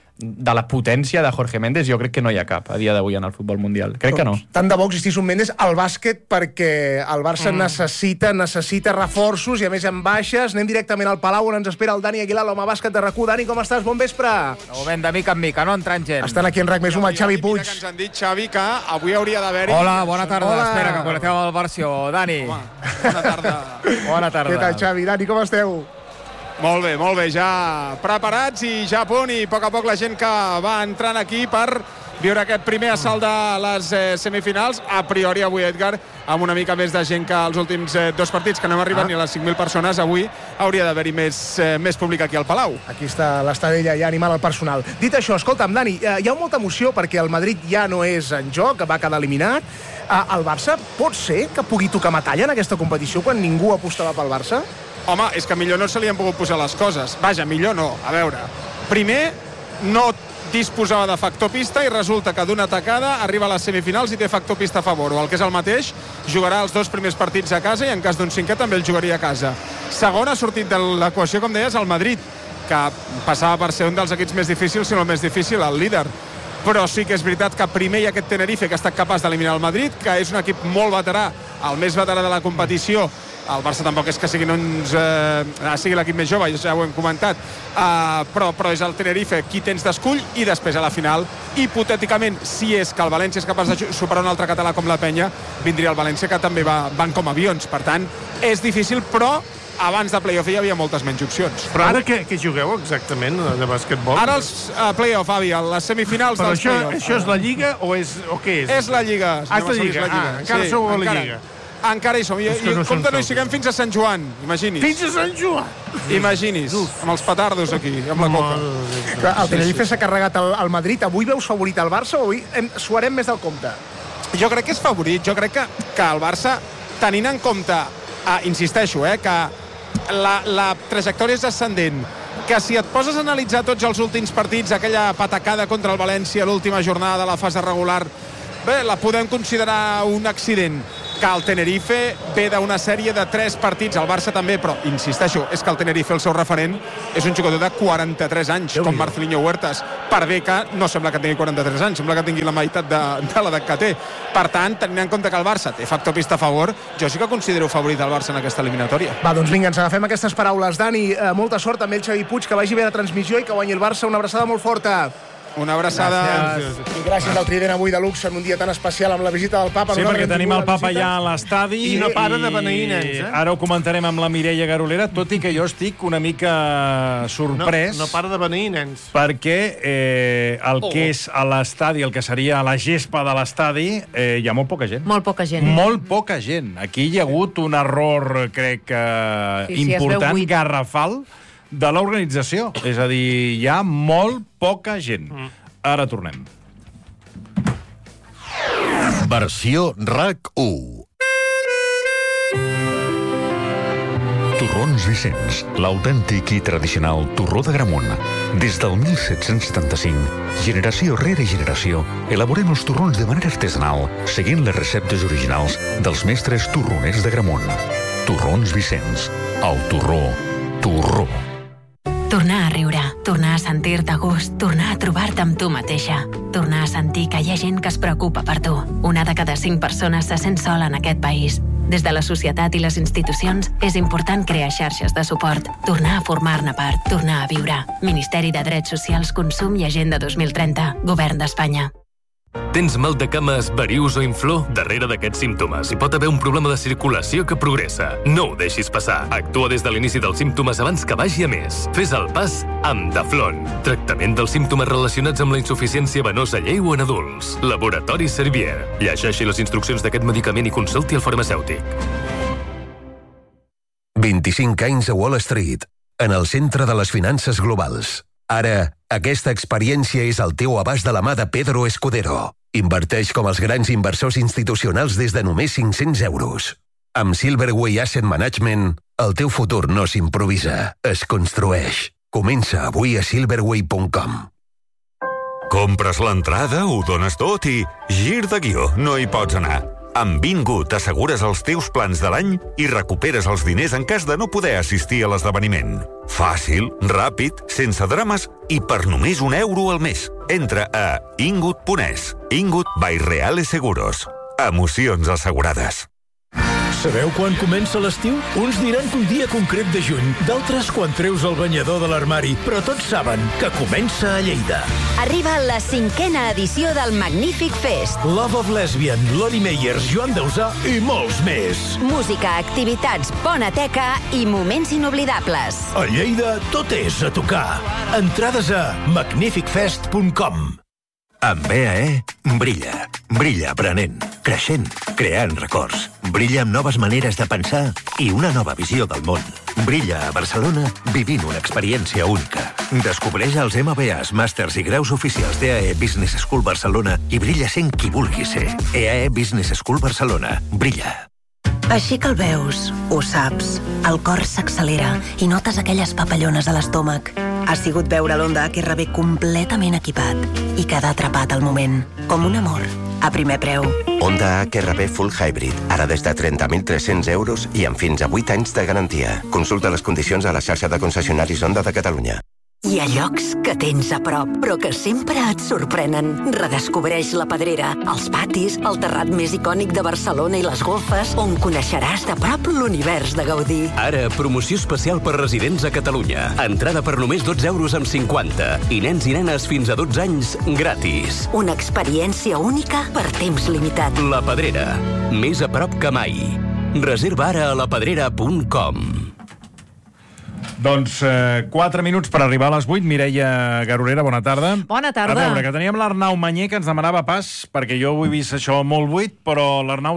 de la potència de Jorge Méndez jo crec que no hi ha cap a dia d'avui en el futbol mundial. Crec que no. Tant de bo existís un Méndez al bàsquet, perquè el Barça mm. necessita necessita reforços, i a més en baixes. Anem directament al Palau, on ens espera el Dani Aguilar, l'home bàsquet de RAC u. Dani, com estàs? Bon vespre. Ho ven de mica en mica, no entrant gent. Estan aquí en RAC més un, el Xavi Puig. Que ens han dit, Xavi, que avui hauria d'haver-hi... Hola, bona tarda. Hola. Espera, que connecteu al Barça. Dani. Home, bona tarda. Bona tarda. Què tal, Xavi? Dani, com esteu? Molt bé, molt bé, ja preparats i ja a punt, i a poc a poc la gent que va entrant aquí per viure aquest primer assalt de les eh, semifinals. A priori avui, Edgar, amb una mica més de gent que els últims eh, dos partits, que no hem arribat ah. ni a les cinc mil persones, avui hauria d'haver-hi més, eh, més públic aquí al Palau. Aquí està l'estadella ja animant el personal. Dit això, escolta'm, Dani, eh, hi ha molta emoció perquè el Madrid ja no és en joc, va quedar eliminat. Eh, el Barça pot ser que pugui tocar metalla en aquesta competició quan ningú apostava pel Barça? Home, és que millor no se li han pogut posar les coses. Vaja, millor no. A veure, primer, no disposava de factor pista i resulta que d'una tacada arriba a les semifinals i té factor pista a favor. O el que és el mateix, jugarà els dos primers partits a casa i en cas d'un cinquè també el jugaria a casa. Segon ha sortit de l'equació, com deies, el Madrid, que passava per ser un dels equips més difícils, si no el més difícil, el líder. Però sí que és veritat que primer hi ha aquest Tenerife, que ha estat capaç d'eliminar el Madrid, que és un equip molt veterà, el més veterà de la competició. El Barça tampoc és que siguin uns, eh, sigui l'equip més jove, ja ho hem comentat, uh, però, però és el Tenerife qui tens d'escull, i després a la final, hipotèticament, si és que el València és capaç de superar un altre català com la Penya, vindria el València, que també va, van com avions. Per tant, és difícil, però abans de play-off hi havia moltes menys opcions. Però ara què, què jugueu exactament de bàsquetbol? Ara els uh, play-off, avi, a les semifinals però dels això, play-off. això és la Lliga o, és, o què és? És la Lliga. Ah, és la Lliga. La Lliga. Ah, encara sí, sou a la encara. Lliga. encara hi som. I, i no compte, no hi siguem fins a Sant Joan, imagini's. Fins a Sant Joan! Imagini's, amb els petardos aquí, amb la coca. Clar, el Tenerife s'ha carregat el, el Madrid. Avui veus favorit al Barça o avui hem, suarem més del compte? Jo crec que és favorit. Jo crec que, que el Barça, tenint en compte, eh, insisteixo, eh, que la, la trajectòria és ascendent, que si et poses a analitzar tots els últims partits, aquella patacada contra el València, l'última jornada de la fase regular, bé, la podem considerar un accident. Que el Tenerife ve d'una sèrie de tres partits, el Barça també, però insisteixo, és que el Tenerife, el seu referent, és un jugador de quaranta-tres anys, com Marcelinho Huertas, per bé que no sembla que tingui quaranta-tres anys, sembla que tingui la meitat de, de l'edat que té. Per tant, tenint en compte que el Barça té factor pista a favor, jo sí que considero favorit el Barça en aquesta eliminatòria. Va, doncs vinga, ens agafem aquestes paraules. Dani, eh, molta sort també el Xavi Puig, que vagi bé la transmissió i que guanyi el Barça. Una abraçada molt forta. Una abraçada. Gràcies. I gràcies al Trident avui de luxe en un dia tan especial amb la visita del papa. Sí, perquè tenim el papa ja a l'estadi. I no para de beneir nens, eh? Ara ho comentarem amb la Mireia Garolera, tot i que jo estic una mica sorprès. No, no para de beneir nens. Perquè eh, el oh. que és a l'estadi, el que seria la gespa de l'estadi, eh, hi ha molt poca gent. Molt poca gent. Molt poca gent. Aquí hi ha hagut un error, crec que sí, sí, important, garrafal, de l'organització. És a dir, hi ha molt poca gent. Ara tornem. Versió R A C u. Torrons Vicenç, l'autèntic i tradicional torró de Gramunt. Des del mil set-cents setanta-cinc, generació rere generació, elaborem els torrons de manera artesanal, seguint les receptes originals dels mestres torroners de Gramunt. Torrons Vicenç, el torró, torró. Tornar a riure, tornar a sentir-te a gust, tornar a trobar-te amb tu mateixa, tornar a sentir que hi ha gent que es preocupa per tu. Una de cada cinc persones se sent sola en aquest país. Des de la societat i les institucions és important crear xarxes de suport, tornar a formar-ne part, tornar a viure. Ministeri de Drets Socials, Consum i Agenda dos mil trenta, Govern d'Espanya. Tens mal de cames, varius o inflor? Darrere d'aquests símptomes hi pot haver un problema de circulació que progressa. No ho deixis passar. Actua des de l'inici dels símptomes abans que vagi a més. Fes el pas amb Daflon. Tractament dels símptomes relacionats amb la insuficiència venosa lleu en adults. Laboratori Servier. Llegeixi les instruccions d'aquest medicament i consulti el farmacèutic. vint-i-cinc anys a Wall Street, en el centre de les finances globals. Ara, aquesta experiència és al teu abast de la mà de Pedro Escudero. Inverteix com els grans inversors institucionals des de només cinc-cents euros. Amb Silverway Asset Management, el teu futur no s'improvisa, es construeix. Comença avui a silverway punt com. Compres l'entrada, ho dones tot i... gir de guió, no hi pots anar. Amb Bingo t'assegures els teus plans de l'any i recuperes els diners en cas de no poder assistir a l'esdeveniment. Fàcil, ràpid, sense drames i per només un euro al mes. Entra a ingut punt es. Ingut by Reales Seguros. Emocions assegurades. Sabeu quan comença l'estiu? Uns diran que un dia concret de juny, d'altres quan treus el banyador de l'armari, però tots saben que comença a Lleida. Arriba la cinquena edició del Magnífic Fest. Love of Lesbian, Lori Meyers, Joan Dausà i molts més. Música, activitats, bona teca i moments inoblidables. A Lleida tot és a tocar. Entrades a magnífic fest punt com. Amb B A E, brilla. Brilla aprenent, creixent, creant records. Brilla amb noves maneres de pensar i una nova visió del món. Brilla a Barcelona vivint una experiència única. Descobreix els M B As, màsters i graus oficials d'E A E Business School Barcelona i brilla sent qui vulgui ser. E A E Business School Barcelona. Brilla. Així que el veus, ho saps, el cor s'accelera i notes aquelles papallones a l'estómac. Ha sigut veure l'Honda H R V completament equipat i quedar atrapat al moment, com un amor, a primer preu. Honda H R V Full Hybrid, ara des de trenta mil tres-cents euros i amb fins a vuit anys de garantia. Consulta les condicions a la xarxa de concessionaris Honda de Catalunya. Hi ha llocs que tens a prop, però que sempre et sorprenen. Redescobreix la Pedrera, els patis, el terrat més icònic de Barcelona i les golfes, on coneixeràs de prop l'univers de Gaudí. Ara, promoció especial per residents a Catalunya. Entrada per només dotze euros amb cinquanta. I nens i nenes fins a dotze anys, gratis. Una experiència única per temps limitat. La Pedrera, més a prop que mai. Reserva ara a la pedrera punt com. Doncs eh, quatre minuts per arribar a les vuit. Mireia Garolera, bona tarda. Bona tarda. A veure, que teníem l'Arnau Manyer, que ens demanava pas, perquè jo ho he vist això molt buit, però l'Arnau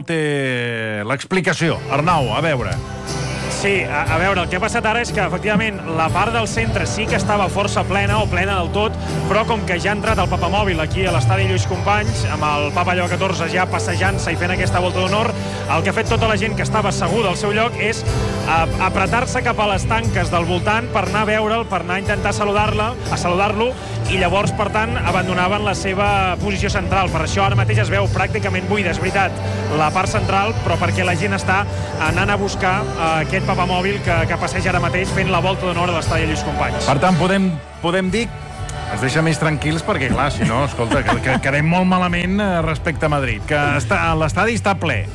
té l'explicació. Arnau, a veure... Sí, a, a veure, el que ha passat ara és que, efectivament, la part del centre sí que estava força plena, o plena del tot, però com que ja ha entrat el papamòbil aquí a l'estadi Lluís Companys, amb el Papa Lleó catorze ja passejant-se i fent aquesta volta d'honor, el que ha fet tota la gent que estava asseguda al seu lloc és a, apretar-se cap a les tanques del voltant per anar a veure'l, per anar a intentar saludar-la, a saludar-lo, i llavors, per tant, abandonaven la seva posició central. Per això ara mateix es veu pràcticament buida, és veritat, la part central, però perquè la gent està anant a buscar uh, aquest papamòbil que, que passeja ara mateix fent la volta d'honor a l'estadi Lluís Companys. Per tant, podem, podem dir... Es deixa més tranquils perquè, clar, si no, escolta, que, que quedem molt malament respecte a Madrid, que l'estadi està ple.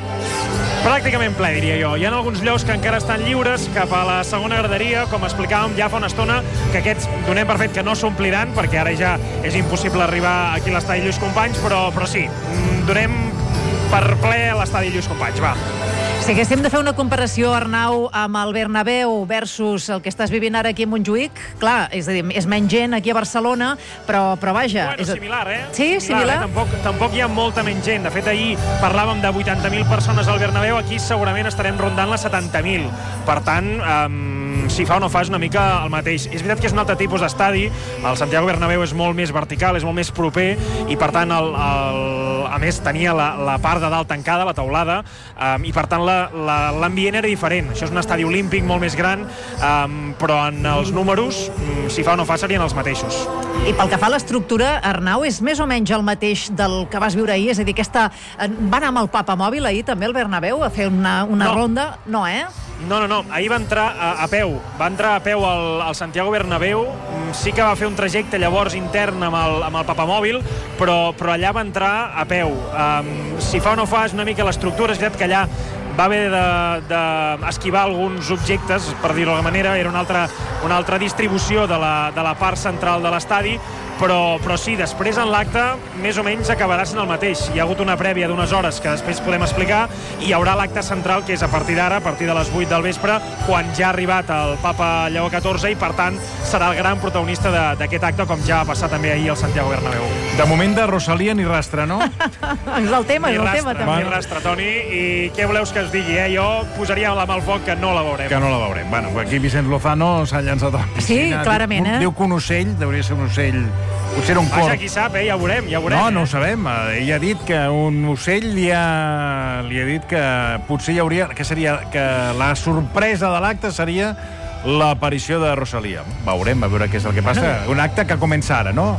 Pràcticament ple, diria jo. Hi ha alguns llocs que encara estan lliures cap a la segona graderia, com explicàvem ja fa una estona, que aquests donem per fet que no s'ompliran, perquè ara ja és impossible arribar aquí a l'estadi Lluís Companys, però, però sí, donem per ple a l'estadi Lluís Companys, va. Si haguéssim de fer una comparació, Arnau, amb el Bernabéu versus el que estàs vivint ara aquí a Montjuïc, clar, és a dir, és menys gent aquí a Barcelona, però, però vaja... Bueno, és... similar, eh? Sí, similar. similar. Eh? Tampoc, tampoc hi ha molta menys gent. De fet, ahir parlàvem de vuitanta mil persones al Bernabéu, aquí segurament estarem rondant les setanta mil. Per tant, um, si fa o no fa és una mica el mateix. És veritat que és un altre tipus d'estadi, el Santiago Bernabéu és molt més vertical, és molt més proper, i per tant, el, el, a més, tenia la, la part de dalt tancada, la teulada, um, i per tant, l'ambient era diferent. Això és un estadi olímpic molt més gran, um, però en els números, um, si fa o no fa, serien els mateixos. I pel que fa a l'estructura, Arnau, és més o menys el mateix del que vas viure ahir? És a dir, aquesta... va anar amb el papamòbil ahir també al Bernabéu a fer una, una no. ronda? No, eh? No, no, no. Ahir va entrar a, a peu. Va entrar a peu al, al Santiago Bernabéu. Sí que va fer un trajecte llavors intern amb el, amb el papamòbil, però, però allà va entrar a peu. Um, si fa o no fa, és una mica l'estructura. És veritat que allà va haver d'esquivar de, de alguns objectes, per dir-ho d'alguna manera. Era una altra, una altra distribució de la, de la part central de l'estadi, però, però sí, després en l'acte més o menys acabarà sent el mateix. Hi ha hagut una prèvia d'unes hores que després podem explicar, i hi haurà l'acte central, que és a partir d'ara, a partir de les vuit del vespre, quan ja ha arribat el Papa Lleó catorze, i per tant serà el gran protagonista d'aquest acte, com ja va passar també ahir al Santiago Bernabéu. De moment de Rosalia ni rastre, no? És el tema, és el rastre, tema també. Ni rastre, Toni, i què voleu que us digui, eh? Jo posaria la mà al foc que no la veurem. Que no la veurem. Bueno, aquí Vicenç Lozano s'ha llançat a la piscina. Sí, clarament, eh? Diu que un ocell, hauria ser un ocell... Potser era un corb. Vaja, qui sap, eh? Ja ho veurem, ja ho veurem. No, eh? no ho sabem. Ell ha dit que un ocell li ha, li ha dit que potser hi hauria... Que seria que la sorpresa de l'acte seria l'aparició de Rosalia. Veurem, a veure què és el que passa. Un acte que comença ara, no?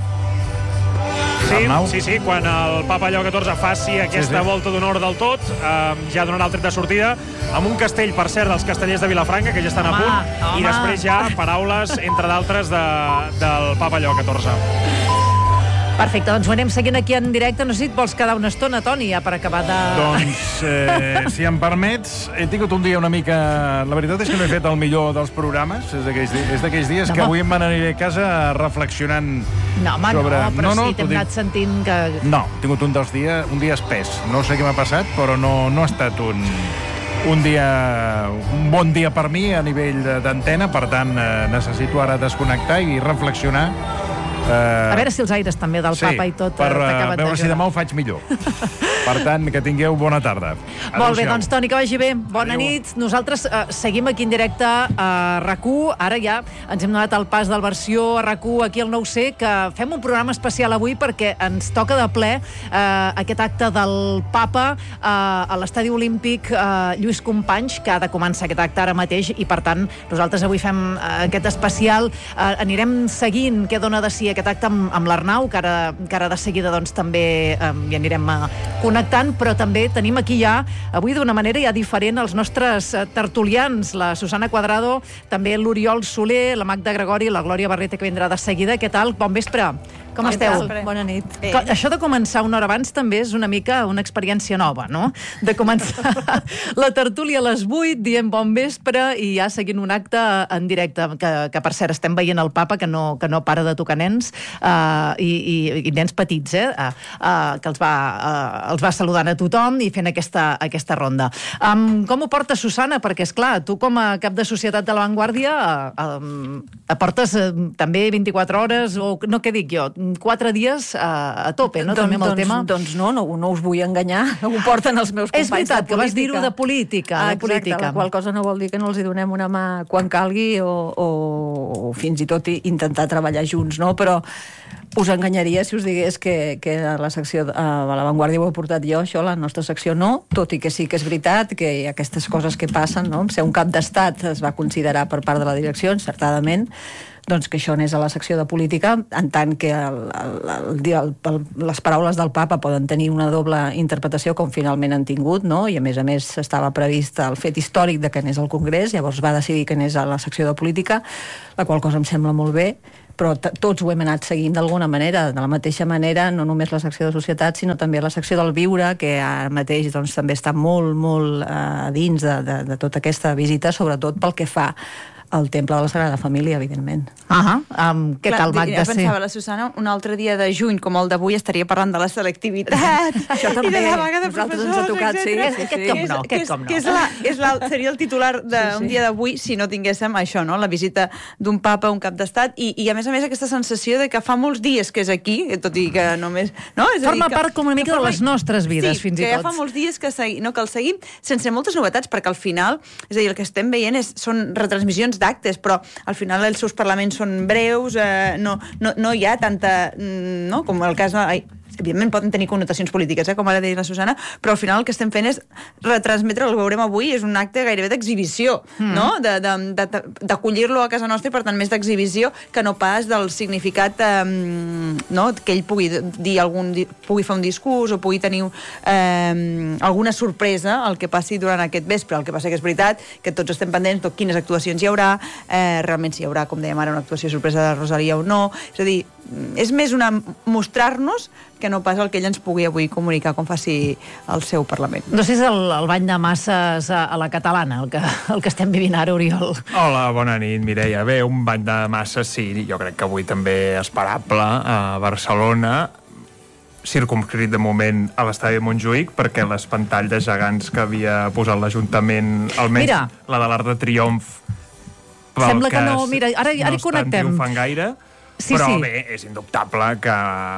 Sí, sí, sí, quan el Papa Lleó catorze faci aquesta sí, sí. volta d'honor del tot, eh, ja donarà el tret de sortida, amb un castell, per cert, dels castellers de Vilafranca, que ja estan home, a punt, home. I després ja paraules, entre d'altres, de, del Papa Lleó catorze. Perfecte, doncs ho anem seguint aquí en directe. No sé si et vols quedar una estona, Toni, ja per acabar de... Doncs, eh, si em permets, he tingut un dia una mica... La veritat és que no he fet el millor dels programes, és d'aquells dies no, que avui em aniré a casa reflexionant no, home, sobre... No, però no, no, sí, t'hem anat sentint que... No, he tingut un dels dies, un dia espès. No sé què m'ha passat, però no, no ha estat un... un dia, un bon dia per mi a nivell d'antena, per tant, eh, necessito ara desconnectar i reflexionar. Uh, a veure si els aires també del sí, papa i tot per uh, veure si demà ho faig faig millor. Per tant, que tingueu bona tarda. Molt bé, doncs Toni, que vagi bé. Bona Adeu. nit. Nosaltres uh, seguim aquí en directe a RAC u. Ara ja ens hem donat el pas del versió a RAC u aquí al nou C, que fem un programa especial avui perquè ens toca de ple uh, aquest acte del papa uh, a l'estadi olímpic uh, Lluís Companys, que ha de començar aquest acte ara mateix, i per tant nosaltres avui fem uh, aquest especial. Uh, anirem seguint què dona de si aquest acte amb, amb l'Arnau, que ara, que ara de seguida doncs, també um, hi anirem uh, connectant, però també tenim aquí ja, avui d'una manera ja diferent, els nostres uh, tertulians, la Susana Cuadrado, també l'Oriol Soler, la Magda Gregori, la Glòria Barreta, que vindrà de seguida. Què tal? Bon vespre. Com esteu? Bona nit. Co- Això de començar una hora abans també és una mica una experiència nova, no? De començar la tertúlia a les vuit, dient bon vespre i ja seguint un acte en directe, que, que per cert estem veient el papa que no, que no para de tocar nens uh, i, i, i nens petits, eh? Uh, uh, que els va, uh, els va saludant a tothom i fent aquesta, aquesta ronda. Um, com ho porta Susana? Perquè, és clar, tu com a cap de Societat de la Vanguardia uh, um, portes uh, també vint-i-quatre hores o no, què dic jo, quatre dies uh, a tope, no? Don, també amb el doncs, tema. Doncs no, no, no us vull enganyar, ho porten els meus companys. És veritat, que vas dir-ho de política. Ah, de exacte, política. la qual cosa no vol dir que no els hi donem una mà quan calgui o, o, o fins i tot intentar treballar junts, no? Però us enganyaria si us digués que, que a la secció a la Vanguardia ho he portat jo, això, la nostra secció no, tot i que sí que és veritat que hi ha aquestes coses que passen, no? Ser un cap d'estat es va considerar per part de la direcció, encertadament, doncs que això anés a la secció de política, en tant que el, el, el, el, el, les paraules del papa poden tenir una doble interpretació, com finalment han tingut, no? I a més a més estava previst el fet històric de que anés al Congrés, llavors va decidir que anés a la secció de política, la qual cosa em sembla molt bé, però tots ho hem anat seguint d'alguna manera, de la mateixa manera, no només la secció de societat, sinó també la secció del viure, que ara mateix doncs, també està molt, molt uh, dins de, de, de tota aquesta visita, sobretot pel que fa al Temple de la Sagrada Família, evidentment. Ah, um, què Clar, tal, Magda? Jo pensava, la Susana, un altre dia de juny, com el d'avui, estaria parlant de la selectivitat. Això també. I de la vaga de professors, ens ha tocat, sí, sí, sí. Com no, que és, com no. que és la, és la, seria el titular d'un sí, sí. dia d'avui si no tinguéssim això, no? La visita d'un papa a un cap d'estat i, i a més a més aquesta sensació de que fa molts dies que és aquí, tot i que només... No? És Forma a dir, que, part com una mica de les nostres vides, sí, fins i tot. Sí, que ja fa molts dies que, segui, no, que el seguim sense moltes novetats, perquè al final, és a dir, el que estem veient és, són retransmissions d'actes, però al final els seus parlaments són breus, eh, no, no, no hi ha tanta... No? Com el cas... Ai, evidentment poden tenir connotacions polítiques, eh, com ara deia la Susana, però al final el que estem fent és retransmetre, el que veurem avui, és un acte gairebé d'exhibició, mm. no? D'acollir-lo a casa nostra i, per tant, més d'exhibició que no pas del significat eh, no? Que ell pugui dir algun, pugui fer un discurs o pugui tenir eh, alguna sorpresa al que passi durant aquest vespre. El que passa que és veritat que tots estem pendents de quines actuacions hi haurà, eh, realment si hi haurà, com dèiem ara, una actuació sorpresa de Rosalia o no. És a dir, és més una mostrar-nos que no pas el que ell ens pugui avui comunicar com faci el seu Parlament. No sé si és el, el bany de masses a, a la catalana, el que, el que estem vivint ara, Oriol. Hola, bona nit, Mireia. Bé, un bany de masses, sí, jo crec que avui també esperable a Barcelona, circumscrit de moment a l'estadi de Montjuïc, perquè les pantalles gegants que havia posat l'Ajuntament, almenys Mira. la de l'Arc de Triomf, pel Sembla que cas no, mira, ara, ara no hi connectem. estan triomfant gaire. Sí, però sí. bé, és indubtable que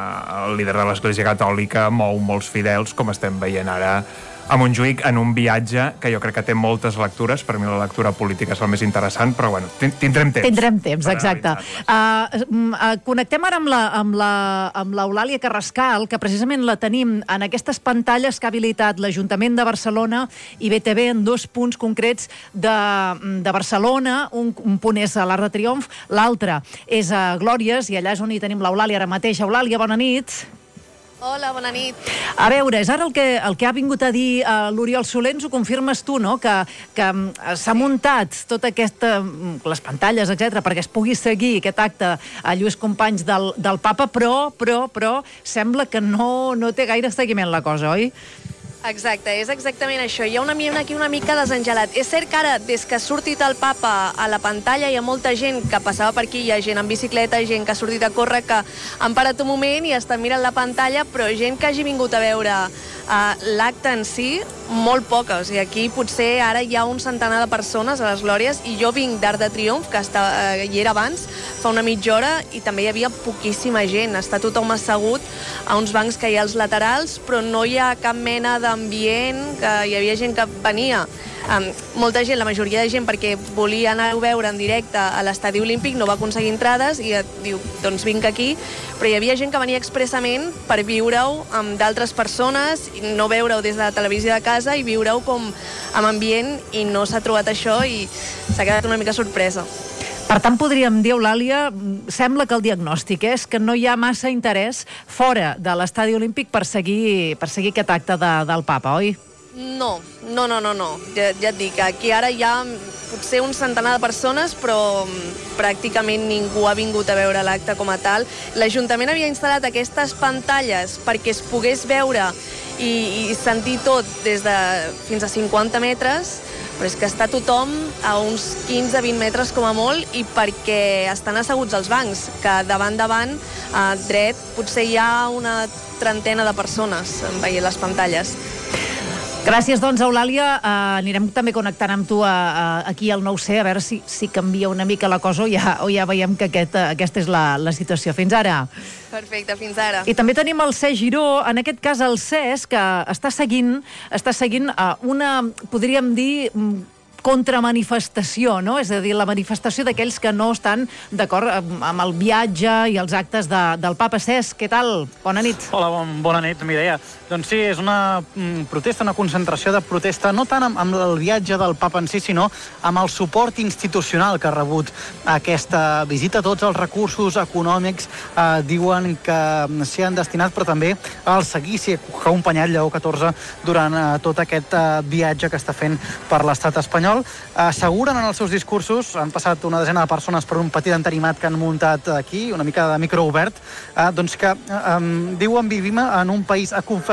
el líder de l'Església Catòlica mou molts fidels, com estem veient ara a Montjuïc, en un viatge que jo crec que té moltes lectures. Per mi la lectura política és el més interessant, però bueno, tindrem temps. Tindrem temps, exacte. Uh, uh, connectem ara amb la, amb la, amb l'Eulàlia Carrascal, que precisament la tenim en aquestes pantalles que ha habilitat l'Ajuntament de Barcelona i B T V en dos punts concrets de, de Barcelona. Un, un punt és a l'Arc de Triomf, l'altre és a Glòries, i allà és on hi tenim l'Eulàlia ara mateix. Eulàlia, bona nit. Hola, bona nit. A veure, és ara el que, el que ha vingut a dir uh, l'Oriol Soler, ens ho confirmes tu, no?, que, que uh, s'ha muntat tota aquesta, les pantalles, etcètera, perquè es pugui seguir aquest acte a Lluís Companys del, del papa, però, però, però, sembla que no, no té gaire seguiment la cosa, oi? Exacte, és exactament això. Hi ha un ambient aquí una mica desengelat. És cert que ara, des que ha sortit el papa a la pantalla, hi ha molta gent que passava per aquí, hi ha gent en bicicleta, gent que ha sortit a córrer, que han parat un moment i estan mirant la pantalla, però gent que hagi vingut a veure uh, l'acte en si, molt poca. O sigui, aquí potser ara hi ha un centenar de persones a les Glòries, i jo vinc d'Arc de Triomf, que està, uh, hi era abans, fa una mitja hora, i també hi havia poquíssima gent. Està tothom assegut a uns bancs que hi ha als laterals, però no hi ha cap mena d'ambient, que hi havia gent que venia. Um, molta gent, la majoria de gent, perquè volia anar a veure en directe a l'Estadi Olímpic, no va aconseguir entrades i et diu, doncs vinc aquí, però hi havia gent que venia expressament per viure-ho amb d'altres persones, no veure-ho des de la televisió de casa i viure-ho com amb ambient, i no s'ha trobat això i s'ha quedat una mica sorpresa. Per tant, podríem dir, Eulàlia, sembla que el diagnòstic és que no hi ha massa interès fora de l'Estadi Olímpic per seguir, per seguir aquest acte de, del papa, oi? No, no, no, no, no. Ja, ja et dic, aquí ara hi ha potser un centenar de persones, però pràcticament ningú ha vingut a veure l'acte com a tal. L'Ajuntament havia instal·lat aquestes pantalles perquè es pogués veure i, i sentir tot des de fins a cinquanta metres, però és que està tothom a uns quinze a vint metres com a molt, i perquè estan asseguts als bancs, que davant davant, a dret, potser hi ha una trentena de persones veient les pantalles. Gràcies, doncs, Eulàlia. Uh, anirem també connectant amb tu uh, uh, aquí al nou C, a veure si, si canvia una mica la cosa o ja, o ja veiem que aquest, uh, aquesta és la, la situació. Fins ara. Perfecte, fins ara. I també tenim el Cesc Giró, en aquest cas el Cesc, que està seguint, està seguint uh, una, podríem dir, contramanifestació, no? És a dir, la manifestació d'aquells que no estan d'acord amb el viatge i els actes de, del Papa. Cesc, què tal? Bona nit. Hola, bon, bona nit, Mireia. Doncs sí, és una mm, protesta, una concentració de protesta, no tant amb, amb el viatge del Papa en si, sinó amb el suport institucional que ha rebut aquesta visita. Tots els recursos econòmics eh, diuen que s'hi han destinat, però també al seguici que ha acompanyat Lleó catorze durant eh, tot aquest eh, viatge que està fent per l'estat espanyol. Asseguren en els seus discursos, han passat una desena de persones per un petit entenimat que han muntat aquí, una mica de micro obert, eh, doncs que eh, diuen vivim en un país aconfessionat